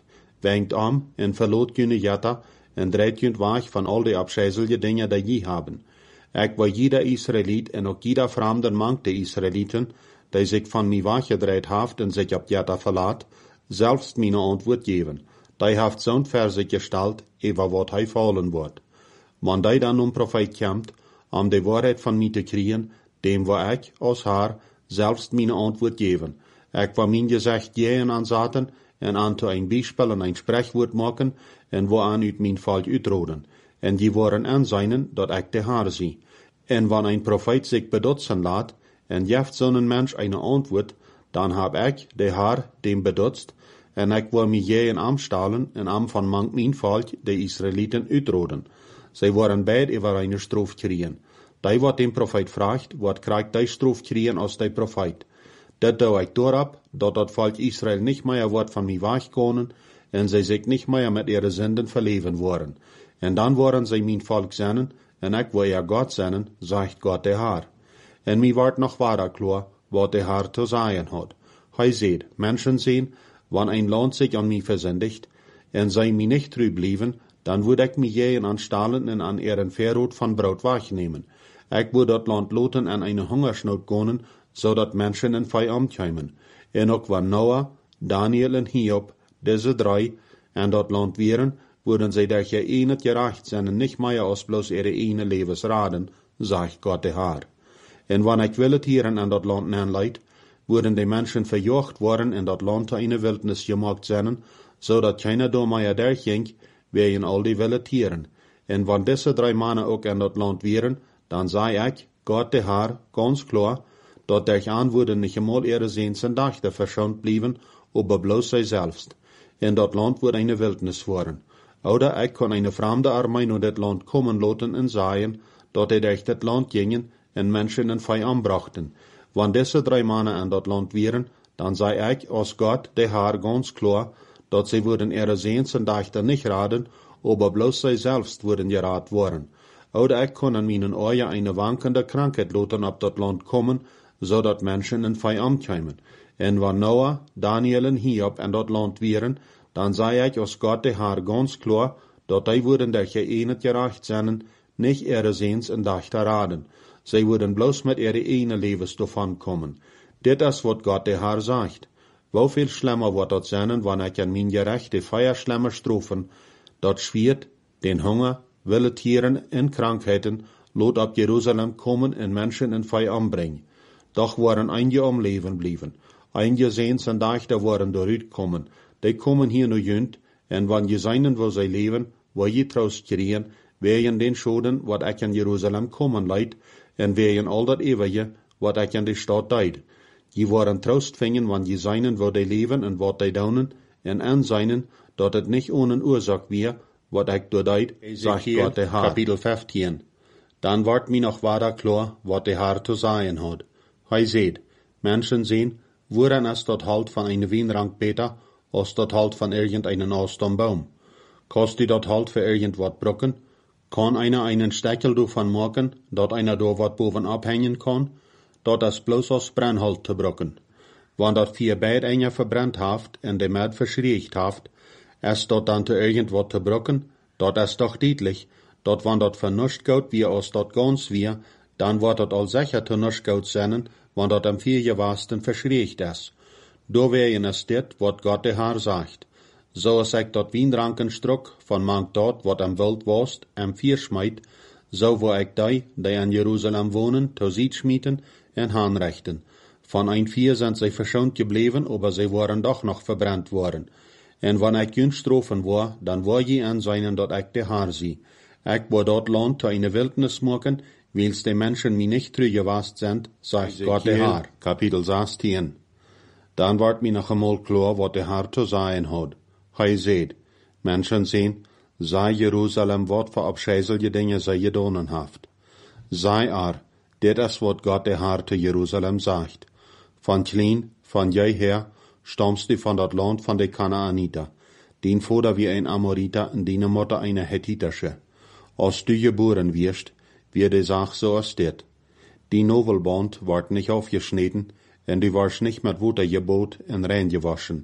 Speaker 1: wenkt am en verloot june jatta en dreht junt waag van al die abscheiselje dingen die je hebben. Ik wil jeder Israëliet en ook jeder vreemde mank de Israëlieten, die zich van mij weggedreht heeft en zich op jatta verlaat, zelfs mijn antwoord geven. Die heeft zo'n verse gesteld, over wat hij vallen wordt. Man die dan um profeet komt, om de waarheid van mij te krijgen, dem wil ik, als haar, zelfs mijn antwoord geven. Ik wil mijn gezegd geven aanzetten, en aan te een bijspel en een spreekwoord maken, en wo aan uit mijn volk uitroden. En die worden aanzien dat ik de Haar zie. En wanneer een profeet zich bedotsen laat, en geeft zo'n mens een antwoord, dan heb ik, de Haar, dem bedotst, en ik wil mij geven amstalen en am van mank mijn volk, de Israëlieten, uitroden. Zij worden beide over een stroof krijgen. Die wat dem profeet vraagt, wat krijgt die stroof krijgen als die profeet. Dat doe ik doorop, dat dat volk Israël niet meer wordt van mij wegkomen, en zij zich niet meer met ihre zinden verleven worden. En dan worden zij mijn volk zijn, en ik wil ihr God zijn, zegt God de Haar. En mij wordt nog waarder klaar, wat de Haar te zeggen had. Hij zegt, mensen zien, wanneer een land zich aan mij verzendigt, en zij mij niet trouw blijven, dan wil ik mij geven aanstellen en aan ihren verrood van brood wegnemen. Ik wil dat land loten en een hongersnood komen, zodat mensen in vijand komen. En ook van Noah, Daniel en Hiob, deze drie, en dat land weren, worden zij dat je een het gerecht zijn en niet meer als bloos ihre ene levensraden, zegt God de Haar. En wanneer ik wil het hier en dat land aanleid, worden de mensen verjocht worden en dat land te een wildnis gemaakt zijn, zodat keiner door meer daar ging, wegen al die wilde tieren. En wanneer deze drie mannen ook in dat land weren, dan zei ik, God de Haar, ganz klaar, dat der aan worden niet eenmaal ihre ziens en dachten verschoond blijven, aber bloos zij zelfst. En dat land wordt een wildnis worden. Oder ik kon een vreemde armee naar dit land komen laten en zeggen, dat hij durch dit land gingen en mensen in vijand brachten. Wanneer deze drie mannen in dat land waren, dan zei ik, als God de Haar ganz klaar, dat zij worden ihre ziens en dachten niet raden, aber bloos zij zelfst worden geraad worden. Oder ik kon in mijn ogen een wankende krankheid laten op dat land komen, zodat mensen in vijand komen. En wanneer Noah, Daniel en Hiob in dat land waren, dan zei ik als God de Haar ganz klaar, dat die worden der geënet gerecht zijn, niet ihre ziens en dachten raden. Zij worden bloos met ihre ene levens davon komen. Dit is wat God de Haar zegt. Hoeveel schlimmer wordt dat zijn, wanneer ik in mijn gerecht de vier schlimme strofen, dat Schwert, den Hunger, wilde tieren en krankheden, lot op Jeruzalem komen en mensen in vijand brengen. Doch worden einige om leven blijven. Einige ziens en dachten worden dooruit komen. Die komen hier nu junt, en wanneer je zijn wil zij leven, wil je troost krijgen, wegen den schoden wat ik in Jeruzalem komen leid, en wegen al dat eeuwige wat ik in de stad deed. Je worden troost vinden, wanneer je zijn wil die leven en wat die doen, en aanzien dat het niet ohne oorzaak weer, wat ik door deed, zegt God de Haar. Kapitel vijftien. Dan wordt mij nog waarder klaar, wat de Haar te zeggen had. Hij zegt, mensen zien, woran is dat halt van een wijnrank beter, als dat halt van irgendeinen Austombaum. Kost die dat halt voor irgend wat brokken? Kan einer einen Steckel davon maken, dat einer door wat bovenop hängen kan? Dat is bloos als brandhout te brokken. Wanneer dat vier beid einer verbrannt haft en de met verschriegt haft, is dat dan te irgend wat te brokken? Dat is toch duidelijk, dat wanneer dat vernuscht gaat wie als dat gans weer, dan wordt dat al zeker te nuscht gaat zijn, wanneer dat am vier gewasten verschriegt is. Doorwegen is dit wat God de Haar zegt. Zoals ik dat wijnranken strok van mank dat wat am wild was, am vier smijt, zo wil ik die, die in Jeruzalem wonen, te ziet schmieten en aanrichten. Van een vier zijn zij verschoond gebleven, aber zij waren doch nog verbrannt worden. En wanneer ik hun strofen war, dan wil je aanzien dat ik de Haar zie. Ik wil dat land te een wildnis maken, wils de mensen mij niet teruggewast zijn, zegt God de Haar. Kapitel zestien. Dan wordt mij nog eenmaal klaar wat de Haar te zeggen had. Hij zegt, mensen zien, zij Jeruzalem wat voor abscheiselje dingen zij gedaan heeft. Zij er, dit is wat God de Haar te Jeruzalem zegt. Van klein, van jij her, stamst du van dat land van de Kanaaniter. Dien vader wie een Amoriter en die moeder een Hethitische. Als du geboren wirst, wird de Sache so als dit. Die Novelband wordt nicht aufgeschnitten, en du warst nicht mit Water gebot en rein gewaschen.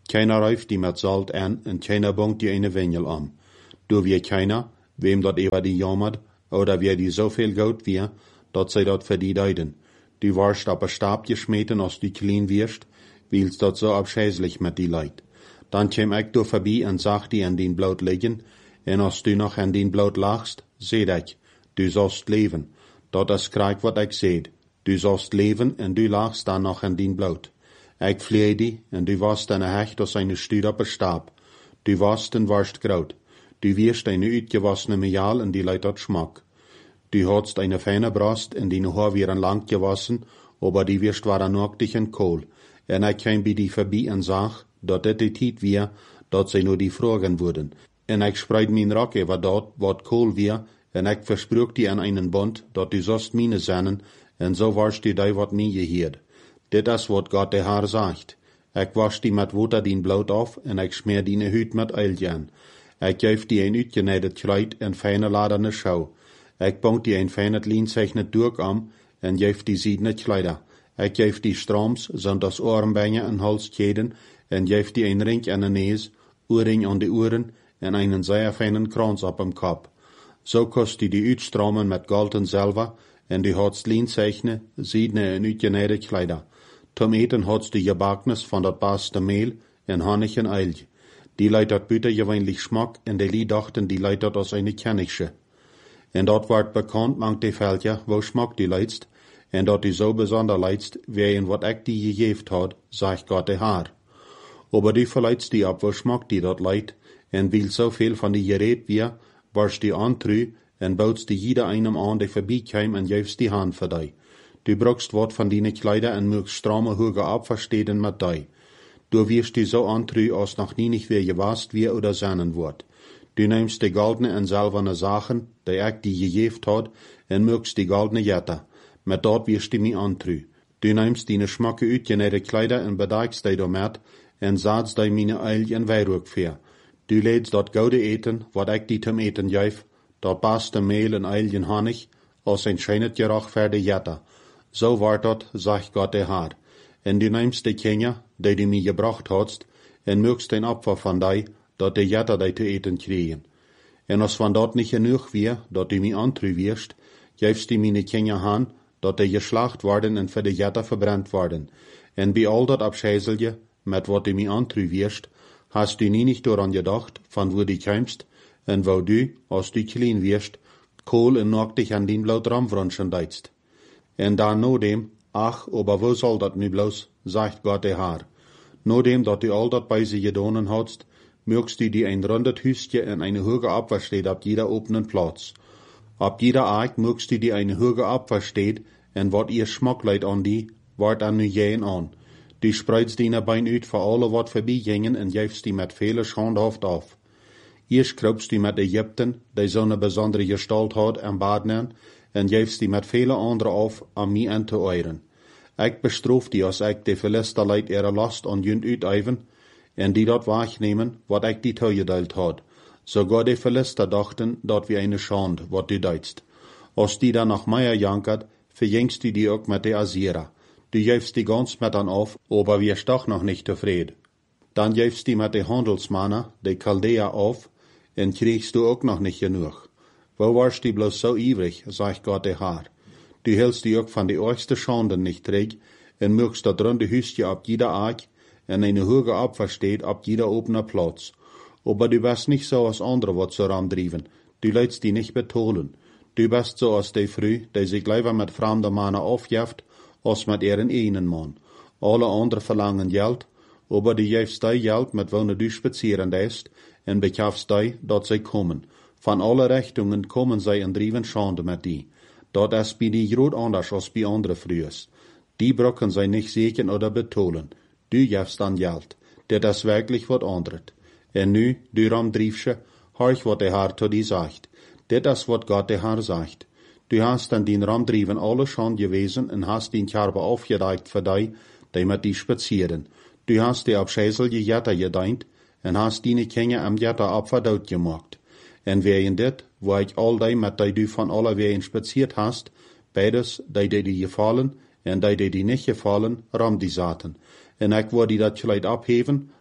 Speaker 1: Keiner ruft die met Salt an en keiner bongt die eine Wengel am. Du wie keiner, wem dat ewa die jammert, oder wie die zoveel goud wie, dat zij dat voor die deiden. Du warst op een Stab geschmeten als du klein wirst, wiels dat so abscheißlich met die Leid. Dan kwam ik door voorbij en zag die aan dien bloot liggen, en als du nog aan dien bloot lagst, zeed ik, du zolst leven. Dat is krijg wat ik zeed. Du zolst leven en du lagst dan nog aan dien bloot. Ik vleed die, en du warst een hecht als een stuur op een Stab. Du warst en warst groot. Du wirst een uitgewassene Mejal en die leidt dat schmak. Du hadst eine feine Brast en die Haar wären lang gewassen, aber die wirst waren nacktig en kohl. En ik kwam bij die voorbij en zag, dat dit die tijd weer, dat zij nur die vragen worden. En ik spreid mijn rak over dat, wat kohl weer, en ik versprach die aan einen Bond, dat du zost mine zennen, en zo warst du die wat mij geheerd. Dit is wat God de Haar zegt. Ik wasch die met water dien bloot af, en ik smeer die huid met olie aan. Ik geef die een uitgenaaid kleid en fijne laderne schouw. Ik bonk die een fijne lienzeichnet doek am, en geef die ziedene kleider. Ik geef die strooms, zond als oorbengen en halskeden, en geef die een ring aan de neus, oorring aan de oren, en einen zeer fijnen krans op hem kop. Zo kost die die uitstromen met gold en zilver, en die hadst lienzeichne, ziedene en uitgenaaide kleider. Tom eten hadst die gebaknis van dat beste meel, en honig en eil. Die leidt dat buiten gewöhnlich smak, en die lie dachten die leidt dat als eine kennische. En dat wordt bekend mang de veldje, wo smak die leidst, en dat die zo bijzonder leidst, wie en wat ik die gegeven had, zegt God de Haar. Aber die verleidst die op wo smak die dat leidt, en wil zoveel van die gereed weer, warst die antru, en boudst die jeder einem aan die voorbij kwam en geefst die hand voor die. Du brokst wat van die kleider en mögst stramme hoge abversteden met die. Du wirst die so antru, als noch nie nicht wer gewast wie oder seinen wordt. Du nimmst die goldene en silberne Sachen, die ik die gegeven had, en mögst die goldene jetter. Met dat wirst du mi antru. Du nimmst die schmakke uitgenaaide kleider en bedeikst die damit, en zaadst die mine eil en weirook veer. Du leedst dat goude eten, wat ik die zum eten geef, dat beste meel en eil en honig, als een schijnet gerach verde jetter. Zo wordt dat, zegt God de Haar. En du nimmst die Kinder, die du mi gebracht hadst, en mögst den Opfer van die, dat de jetter die te eten kregen. En als van dat niet genoeg weer, dat du mi antru wirst, geefst die mine Kinder aan, dat die geslacht worden en voor de jetter verbrannt worden. En bij al dat abscheiselje, met wat du mi antru wirst, hast du nie nicht daran gedacht, van wo du kommst, en wo du, als du klein wirst, kohl en nacktig an den bloot ramwronschen deitst. En dan no dem, ach, aber wo soll dat nu bloos, zegt God de Haar. No dem, dat du al dat bij ze gedonen hadst, mögst du die ein rundet Hüstje en eine hoge Abwehr steht ab jeder openen Platz. Ab jeder Eik mögst du die eine hoge Abwehr steht, en wat ihr Schmack leid an die, wart an nu jähen an. Du spreidst die naar bein uit voor alle wat voorbij gingen en geefst die met vele schandhaft af. Eerst kroopst die met Egypten, die zo'n bijzondere gestalt had en baden, en geefst die met vele andere af aan mij en te euren. Ik bestroof die als ik de Philister leid ihre last aan junt uiteven, en die dat wahrnehmen, wat ik die toegedeeld had. Sogar de Philister dachten, dat wie eine Schande, wat du deitst. Als die dan nog meer jankert, verjengst du die ook met de Assyrer. Du geefst die ganz met an auf, aber wirst doch noch nicht tevreden. Dan geefst die met de Handelsmannen, de Chaldea auf, en kriegst du ook noch nicht genug. Wo warst du bloß so ivrig, sagt God de Haar. Du hältst die ook van de ergste Schanden nicht träg, en mögst dat runde Hüstje ab jeder Ark, en eine hoge Abwehr steht ab jeder opener Platz. Aber du bist nicht so als andere wat so ramdriven, du leidst die nicht betonen. Du bist so als de Früh, die sich lieber mit fremden Mannen aufjeft, als met ihren einen Mann. Alle anderen verlangen Geld, aber du geefst die Geld met wonen du spazieren ist, en bekafst die, dat zij kommen. Van alle Richtungen kommen zij en driven Schande met die. Dat is bij die groot anders als bij andere Frühers. Die brocken zij nicht seken oder betonen. Du geefst dan Geld. Dit is wirklich wat anderes. En nu, du ramdriefsche, horch wat de Haar tot die zegt. Dit is wat God de Haar zegt. Du hast an den Ramdrieven alle schon gewesen en hast den Kerbe aufgereicht für die, die mit die spazieren. Du hast die abscheißelige Jetter gedeint en hast die Kinder am Jetter abverdaut gemacht. En während dit, wo ich all die mit die du von alle wegen spaziert hast, beides, die die die gefallen en die die die nicht gefallen, ram die zaten. En ik wou die dat geleid abheven,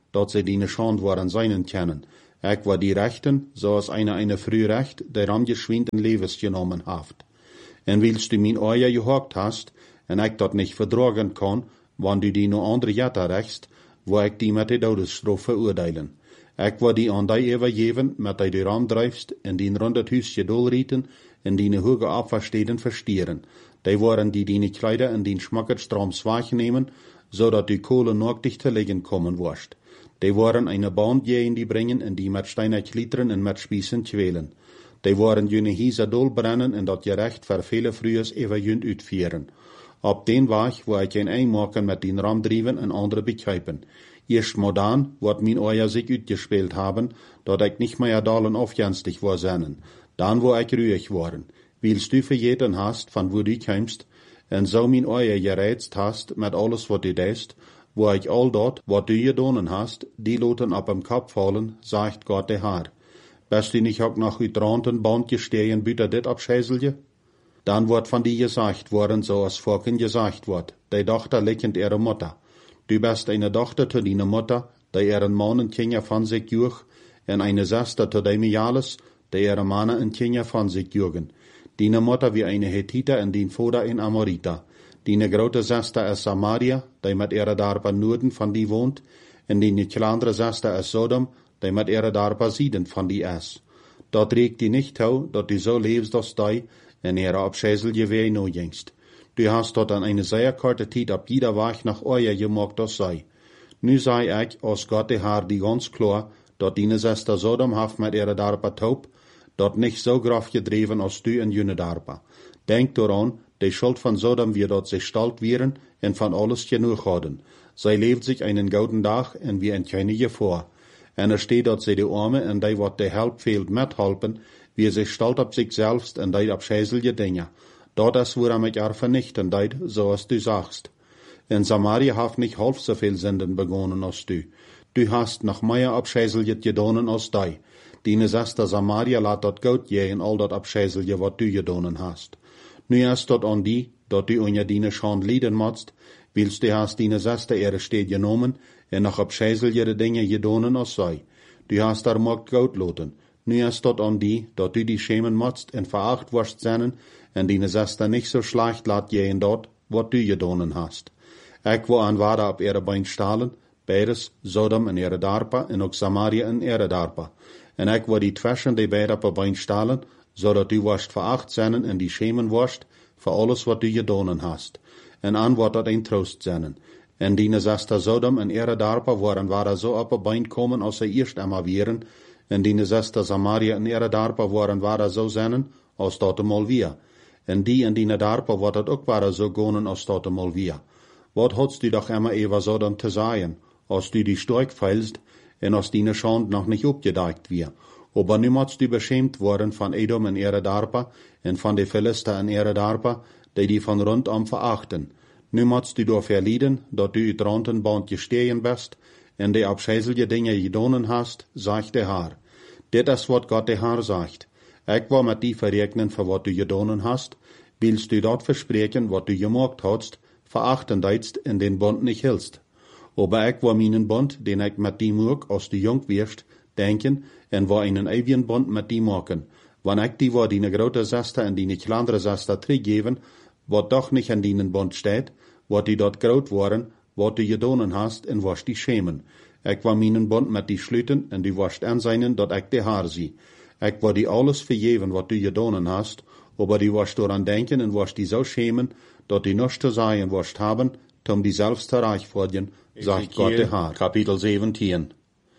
Speaker 1: dat sie die Schand waren seinen kennen. Ik war die Rechten, zoals eine eine früh Recht, der am geschwind in Levens genommen haft. En willst du min Eier gehakt hast, en ik dat nicht verdragen kann, wann du die no andere Jetta rechtst, wo ik die met de Todesstraf verurteilen. Ik war die an die overgeven, met die du ram drijfst, en die rond het huisje dolrieten, en die hoge Abversteden verstieren. Die waren die die Kleider en die schmackert strams wahrnehmen, zodat die Kohle nog dich te liggen kommen worst. Die waren eine Band in die brengen en die met steiner klieteren en met spießen kwelen. Die waren jene Hiese dolbrennen en dat gerecht voor vele frühers even junt uitvieren. Op den Weg wo ik een einmaken met den Ram driven en andere begrijpen. Eerst maar dan, wat min Eier sich uitgespeeld haben, dat ik nicht mehr dalen aufjenstig war sennen. Dan wo ik ruhig waren. Willst du vergeten hast, van wo du kommst, en zo min Eier gereizt hast, met alles wat du deest, wo ich all dort, wat du gedonen hast, die loten op hem Kopf fallen, sagt Gott der Herr. Bist du nicht auch noch uitranten Band gestehen, büter dit abscheiselje? Dan wordt van die gesagt worden, zoals vorken gesagt wordt, die dochter likkend ihre Mutter. Du bist eine Tochter zu deiner Mutter, die ihren Mann und Kinder von sich juch, en eine Schwester zu deinem Jales, die ihre Männer und Kinder von sich jugen. Deine Mutter wie eine Hethiter en dein Vater ein Amoriter. Deine grote Schwester ist Samaria, die mit ihrer Darpa Norden von die wohnt, en deine kleinere Schwester ist Sodom, die mit ihrer Darpa Sieden von die ist. Dort regt die nicht hau, dat du so lebst als die, en ihre Abschäsel je weh no jengst. Du hast dort an eine sehr kurze Zeit ab jeder Weg nach euer gemacht, das sei. Nu sei ich, als Gott der Herr die ganz klar, dat deine Schwester Sodom haft mit ihrer Darpa taub, dort nicht so graf gedreven als du in jene Darpa. Denk daran, die Schuld von Sodom wird dort sich stalt werden en von alles genug haben. Sie lebt sich einen guten Tag en wie ein keine Gefahr. En er steht dort sie die Arme en die wat de Help fehlt mithelpen, wie sich stalt ab sich selbst en die abschäselige Dinge. Dort ist woran mich er vernichten deit, so als du sagst. In Samaria haft nicht halb so viel Sünden begonnen als du. Du hast noch mehr abschäselige gedonen als die. Deine Schwester Samaria laat dort Gott je in all dat abschäselige wat du gedonen hast. Nu ist dort an die, dat du unja deine Schand lieden motst, willst du hast deine Schwester ihre Steht genommen en noch abschäselige Dinge gedonen als sei. Du hast dar mocht Gott loten. Nu ist dort an die, dat du die schämen motst en veracht wirst sennen, en deine Schwester nicht so schlecht laat je in dort, wat du gedonen hast. Ik wo an ware op ihre Bein stalen, beides, Sodom en ihre Darpa, en ook Samaria en ihre Darpa. En ik wo die Twäschen die beide op Bein stalen, zodat du wirst veracht sennen en die schämen wirst, voor alles wat du gedonen hast. En an wordt dat een troost sennen. En deine Schwester Sodom en ihre Darpa waren ware so op Bein komen als sie eerst einmal wären, en deine Schwester Samaria en ihre Darpa waren ware so sennen, als dat mal wir. En die en deine Darpa wordt het ook ware so gonen als dat mal wir. Wat hadst du doch immer Eva Sodom te sagen, als du die Stork feilst, en als deine Schand noch nicht opgedeikt wir. Aber nu musst du beschämt worden von Edom en ihre Darpa, en von de Philister en ihre Darpa, die die von rundum verachten. Nu musst du doch verlieden, dat du uit Rantenband gestehen bist, en de abscheiselige Dinge gedonen hast, sagt der Herr. Dit is wat Gott der Herr sagt. Ik wil met die verrekenen voor wat du gedonen hast, willst du dat verspreken wat du gemacht hast, verachten deitst in den Bund nicht hältst. Aber ik wil meinen Bund, den ik met die moek, als du jong wirst, denken, en wil einen ewigen Bund met die maken. Wann ik die wat die grote Schwester en die kleinere Schwester teruggeven, wat doch nicht in dienen Bund steht, wat die dort groot waren, wat du gedonen hast, en was die schämen. Ik wil meinen Bund met die sluiten, en du wirst aanzien dat ik de Haar zie. Ik wil die alles vergeven wat du gedonen hast, aber du wirst daran denken en wirst die so schämen, dat die nichts zu sagen wirst haben, um die selbst te rechtfertigen, sagt Gott der Herr. Kapitel zeventien.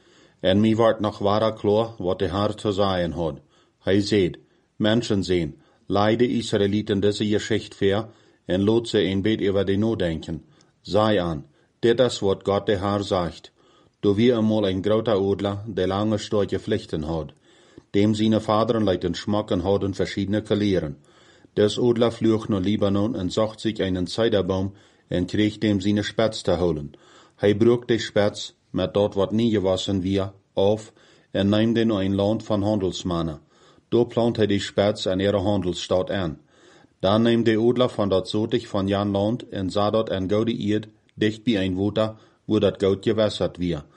Speaker 1: En mi wordt nog ware klar, wat de Herr zu sagen hat. Hij seht, Menschen sehen, leide Israeliten diese Geschichte ver, en lot ze een beetje über die nodenken. Sei an, dit is wat Gott der Herr sagt. Du wie einmal ein groter Adler, der lange starke Pflichten hat. Dem seine Vaderen leiten schmacken hatten verschiedene Kalieren. Des Adler flücht nach Libanon und sucht sich einen Zeiderbaum und kriegt dem seine Spätz zu holen. Hij brucht die Spätz, mit dort wat nie gewassen wir, auf und nimmt den in ein Land von Handelsmannen. Do plant hij die Spätz an ihre Handelsstadt an. Dann nimmt der Adler von dort sotig von jan Land und sah dort ein goude Erd, dicht bei ein Water, wo dat Goud gewässert wir.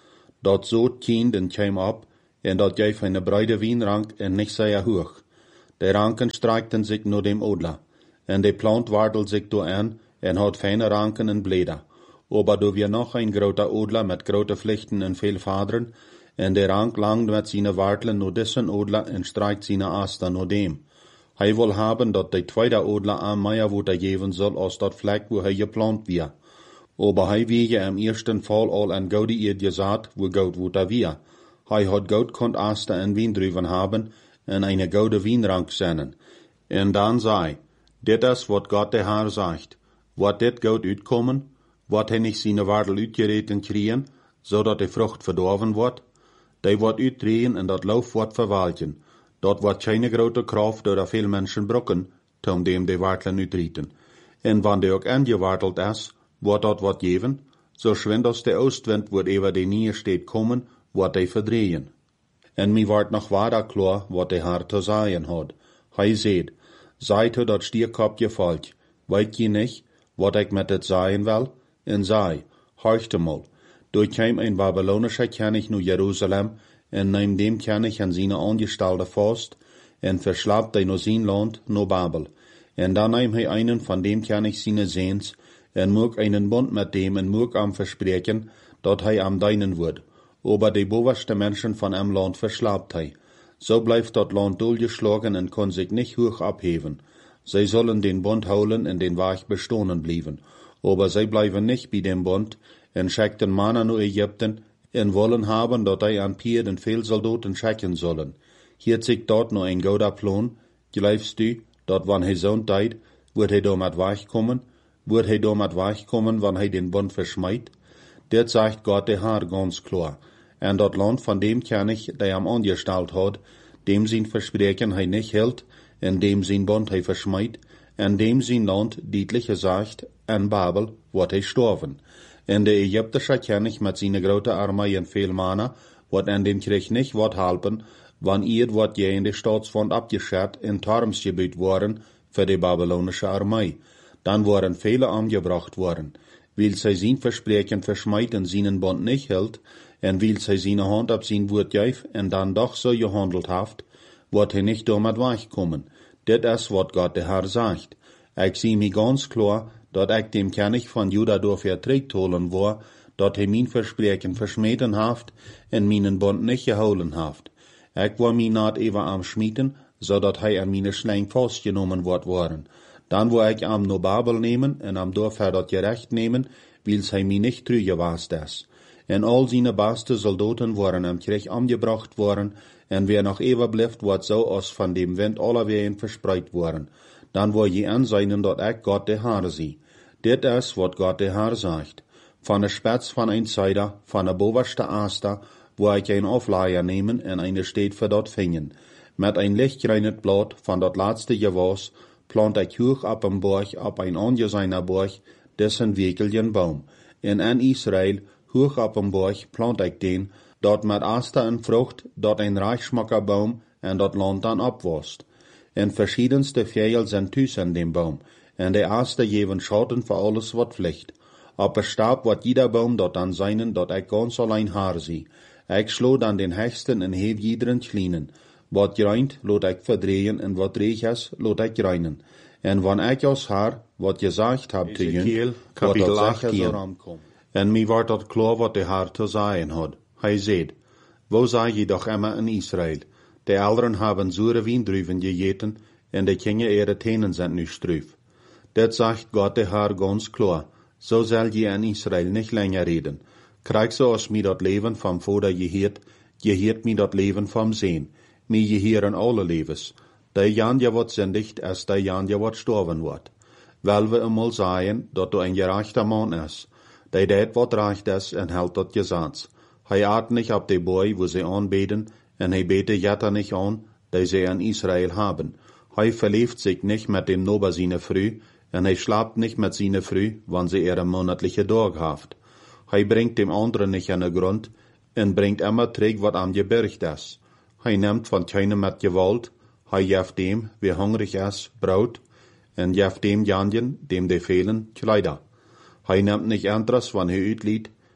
Speaker 1: dat zoot kind en kwam op, en dat geef een breide wienrank en niet zeer hoog. De ranken strijkten zich naar dem odla, en de plant wardelt zich door aan, en had fijne ranken en bleder. Aber do wir noch ein groter odla met grote vlechten en veel vaderen, en de rank langt met zijn wartelen naar dessen odla en strijkt zijn aster naar dem. Hij wil hebben dat de tweede odla aan meer water geven zal als dat vlek wo hij geplant weer. Aber hij wiege am eersten Fall al en goudi eerd gesaat wo goud water weer. Hij had goud kont aster en wiendruven hebben en eine goude wienrank zennen. En dan zei, dit is wat God de Heer zegt, wat dit goud uitkomen, wat hij niet zijn wardel uitgereten kriegen, zodat de vrucht verdorven wordt, die wordt uitdrehen en dat lof wordt verwalten. Dat wordt geen grote kracht door veel mensen brokken, om dem de wartelen uitrieten. En wanneer de ook aangewarteld is, wordt dat wat geven, zo schwind als de oostwind wordt over de neersteed komen, wordt hij verdrehen. En mij wordt nog waarder klaar wat de Heer te zeggen had. Hij zei, zijt u dat stierkopje volk, weet je niet, wat ik met het zeggen wil? En zei, horchte mal, door kwam een Babylonischer König naar Jeruzalem, en neem dem König an seine Angestalte vast, en verslaapt hij naar zijn land, naar Babel. En dan neem hij einen van dem König seine Seens, en moog einen Bund met dem en moog am verspreken, dat hij am deinen wordt. Aber de bovenste mensen van am land verslaapt hij. So blijft dat land doorgeslagen en kon zich niet hoog abheven. Zij zullen den Bund houden en den Weg bestonen blijven. Aber zij blijven niet bij dem Bund, en schickten Mannen naar Ägypten, en wollen haben, dat hij aan Pier en veel soldaten schicken zullen. Hier zich dort nog een gouden plan, geloofst u, dat wanneer hij zo'n tijd, wordt hij door met wegkomen, wordt hij door met wegkomen, wanneer hij den Bund verschmijt? Dit zegt God de Heer ganz klar. En dat land van dem König, der hem angestalt had, dem zijn verspreken hij niet hield, en dem zijn Bund hij verschmijt, en dem zijn land, dietlich gezegd, en Babel, wordt hij storven. En de Ägyptische König met zijn grote armee en veel mannen, wordt aan den Krieg niet wat helpen, wanneer wordt je in de staatsfond abgeschert en Tarmsgebied worden voor de Babylonische armee. Dan worden vele aangebracht worden. Weil zij zijn verspreken verschmijt en zijn Bund niet hield, en weil zij zijn hand op zijn woord geef en dan doch zo gehandeld heeft, wordt hij niet door met wegkomen. Dit is wat God de Heer zegt. Ik zie mij ganz klar, dat ik dem König van Juda door vertreed holen war, dat hij mijn verspreken versmeten heeft en mijn Bund niet gehouden heeft. Ik war mij not even am schmieden, zodat hij aan mijn slang vastgenomen wordt worden. Dan wil ik am naar Babel nemen en am door dat gerecht nemen, weil hij mij niet teruggewaast is. En al zijn beste soldaten worden am Krieg aangebracht worden, en wer nog even blijft, wordt zo als van dem wind alle wegen verspreid worden. Dan wil je aanzien dat ik God de Heer zie. Dit is wat God de Heer zegt. Van de spets van een zijde, van de bovenste aster, wil ik een afleier nemen en een steed voor dat vingen. Met een lichtgrijnend blad van dat laatste gewas, plant ik hoog op een borg, op een angezijner borg, dessen wekeljen boom. En in Israël, hoog op een borg, plant ik den, dat met aster en vrucht, dat een reichsmakker boom, en dat land dan opwast. En verschiedenste vijgen zijn thuis in dem boom, en de aster geven schatten voor alles wat vliegt. Op een stab wordt jeder boom dat dan zijnen, dat ik ganz alleen haar zie. Ik slo dan den hechten en heef iederen kleinen. Wat greint, laat ik verdrehen, en wat reeg is, laat ik reinen. En wanneer ik als haar, wat gezegd heb te jullie, wat dat zeggen zal. En mij wordt dat klaar wat de Heer te zeggen had. Hij zei, wo zeg je doch immer in Israël? De ouderen hebben zure wiendruven gegeten, en de kinderen ihre tenen zijn nu struif. Dit zegt God de Heer ganz klar. So zal je in Israël niet langer reden. Krijg zoals mij dat leven van vader geheert, geheert mij dat leven van zeen. Mij geheren alle levens. De jan je wat zindigt, als de jan je wat storven wordt. Wel we eenmaal zeggen, dat du een gerechter man is. Die deed wat recht is en houdt dat gezats. Hij aat niet op de boy, wo ze aanbeden, en hij bete jetter niet aan, die ze in Israël hebben. Hij verleeft zich niet met dem Nober seine Früh, en hij slaapt niet met seine Früh, wanneer ze ihre monatliche Dag heeft. Hij brengt dem anderen niet aan de grond, en brengt immer terug wat am gebergd is. Hij neemt van keinem met gewalt, hij geeft dem, wie hungrig is, brood, en geeft dem janjen, dem de velen, kleider. Hij neemt niet anders, wanneer hij uitliet,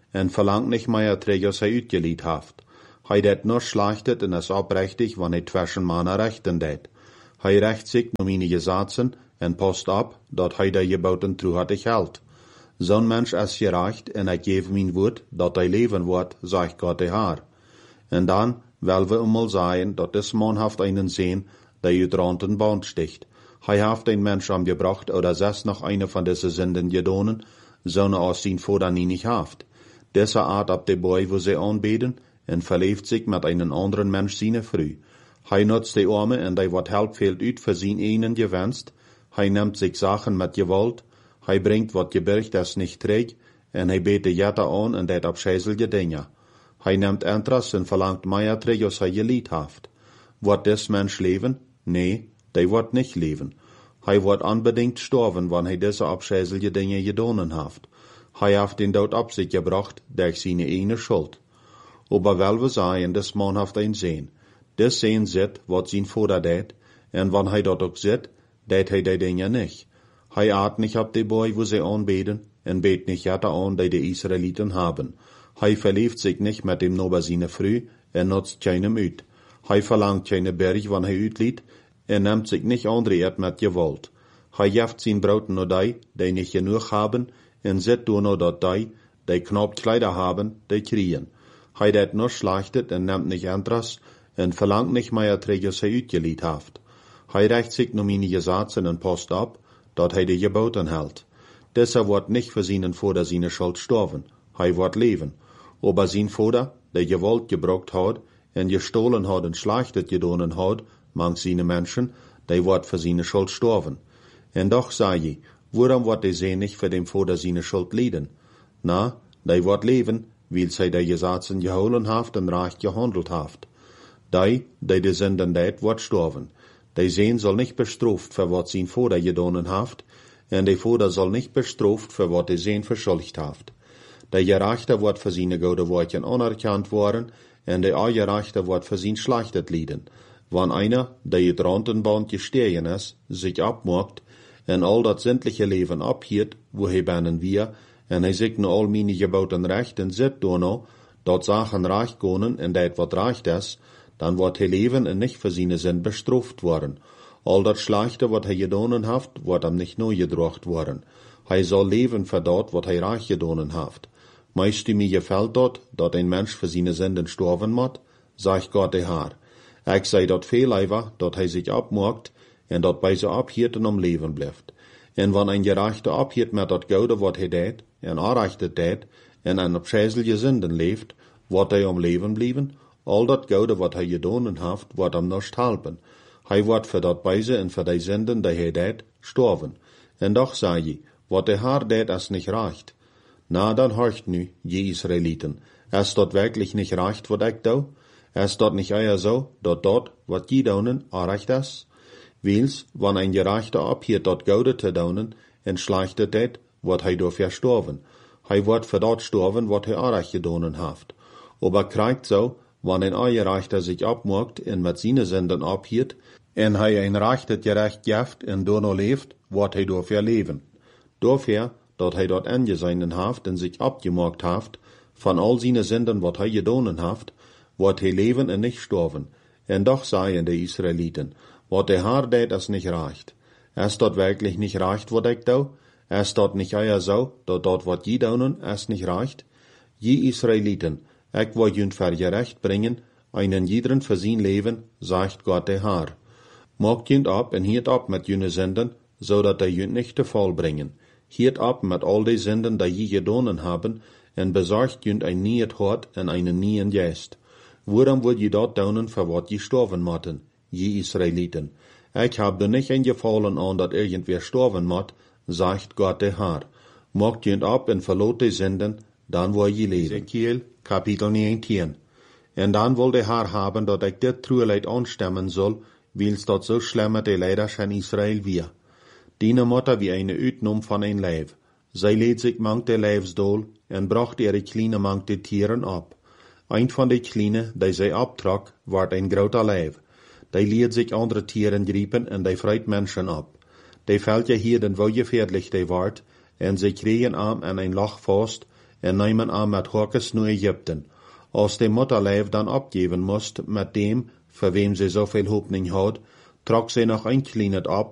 Speaker 1: en verlangt nicht mehr terug als hij uitgeliet haft. Hij det nur schlachtet en is oprechtig, wann hij twischen mannen rechten det. Hij recht zich om meine Gesetzen en post ab, dat hij de geboten truhartig hält. Zo'n mens is gerecht en ik geef mijn woord, dat hij leven wordt, zegt Gott de Heer. En dan wel we eenmaal zeggen, dat des man haft einen sehen, der uit ranten band sticht. Hij haft een mens angebracht, oder zes noch eine von diese Sünden gedonen, zo'n als zijn Vater nie nicht haft. Deze Art ab de boy, wo sie anbeten, en verleeft zich met einen anderen mens seine Frau. Hij nutzt de Arme en die wat help fehlt uit für zijn einen gewenst. Hij neemt zich Sachen met gewalt. Hij bringt wat gebirgt es nicht trägt, en hij beet de jette an en dat abscheiselige Dinge. Hij neemt Interesse en verlangt mehr trägt, als hij gelied haft. Wordt des mens leven? Nee, die wordt nicht leven. Hij wordt unbedingt sterven, wann hij deze abscheiselige Dinge gedonen haft. Hij haft den Dood op zich gebracht, durch seine eine Schuld. Aber wel we sagen, des man haft ein Sehen. Des Sehen zit, wat zijn Vater deed, en wann hij dat ook zit, deed hij die Dinge nicht. Hij aat nicht ab de boy, wo sie anbeten, en beet nicht jette an, die de Israeliten haben. Hij verlieft sich nicht mit dem Nober seine Frau, en nutzt keinem uit. Hij verlangt keine Berg, wann hij uitliet, en neemt sich nicht andreert mit Gewalt. Hij jeft zijn Brauten nur die, die nicht genug haben, en zit door nur dat die, die knapp Kleider haben, die kriegen. Hij dat nur schlachtet en neemt nicht Interesse, en verlangt nicht mehr terug, als hij uitgeliet haft. Hij recht sich nur meine Gesetzen en post ab, dat hij de geboten hält. Dieser wordt nicht für seinen Vater seine Schuld sterven, hij wordt leven. Aber sein Vater, der Gewalt gebrucht hat, en gestohlen hat en schlachtet gedonen hat, manch seine Menschen, die wordt für seine Schuld sterven. En doch sag ich, warum wordt die sie nicht für den Vater seine Schuld leiden? Na, die wordt leven, weil sie die Gesetzen geholen haft en recht gehandelt haft. Die, die die Sünden deed, wordt sterven. Die Sehen soll nicht bestraft für wat sein Vater gedonen haft, en die Vater soll nicht bestraft für wat die Sehen verschuldigt haft. Der Gerechte wordt für seine gute Worten anerkannt worden, en der Ungerechte wordt für sein schlachtet lieden. Wann einer, der het Rantenband gestehen is, sich abmacht, en al dat sämtliche Leben abhiert, wo hij bennen wir, en hij sich nur all meine geboten rechten zit dono, dat Sachen recht gonen en dat wat recht is, dan wordt hij leven en nicht für seine Sinn bestraft worden. Al dat Schlechte, wat hij gedonen haft, wordt hem nicht neu gedrocht worden. Hij zal leven für dat, wat hij recht gedonen haft. Meist mir gefällt dort, dat ein Mensch für seine Sünden sterben moet, sagt Gott de Heer. Ik sei dat veel liever, dat hij sich abmaakt, en dat bij ze abhiert en om leven blijft. En wann ein Gerechte abhiert met dat Goude, wat hij deed, en aanrechtet deed, en een opscheiselige Sünden leeft, wordt hij om leven blijven, al dat Goude, wat hij gedonen haft, wordt hem nicht helpen. Hij wordt voor dat bijze en voor die Sünden, die hij deed, sterven. En doch sag ich, wat de Heer deed, is nicht recht. Na, dan horcht nu, je Israeliten, is dat wirklich nicht recht, wat ik doe? Is dat nicht eher so, dat dat, wat je donen, recht is? Wils, wann ein Gerechter abhiert dat Goude te donen, en schlachtet det, wat hij dafür sterven. Hij wordt voor dat sterven, wat hij recht gedonen haft. Aber krijgt so, wann ein Ungerechter sich abmaakt en met seine Sünden abhiert, en hij ein rechtet gerecht jeft en dono leeft, wat hij dafür leven. Dafür, dat hij dat angeseinen haft en sich abgemaakt haft, van all seine Sünden, wat hij gedonen haft, wordt hij leven en nicht sterven. En doch sagen die Israeliten, wat de Heer deed, is nicht recht. Is dat wirklich nicht recht, wat ik doe? Is dat nicht eher so, dat dat wat je doen, is nicht recht? Je Israeliten, ik wil jun ver gerecht brengen, einen jederen für sein Leben, sagt Gott de Heer. Maakt jun ab en hiert ab met june Sünden, zodat die jun nicht te Fall bringen. Hiert ab met al die Sünden, die je gedonen haben, en bezorgt jun ein nieuet hart en einen nieuwen geest. Waarom wil je dat doen voor wat je sterven moeten, je Israeliten? Ik heb er niet ingevallen aan dat irgendwer sterven moet, zegt Gott de Heer. Maakt je ab en verloot de Sünden, dan wil je leven. Ezekiel, kapitel negentien. En dan wil de Heer hebben dat ik dit trueleid aanstemmen zal, wils dat zo schlimme de leiders in Israël weer. Diene Mutter wie eine uitnom van een lijf. Zij leed zich mank de lijfsdol en bracht ihre kleine mank de tieren op. Een van de kleine, die zij optrok, werd een groter lijf. Die liet zich andere tieren griepen en die vreit mensen op. Die veld je hier den wo gefährlich die werd, en zij kregen aan en een lach vast, en nemen aan met Horkes naar Ägypten. Als de Mutterleib dann abgeben musst, mit dem, für wem sie so viel Hoffnung hat, trug sie noch ein kleines ab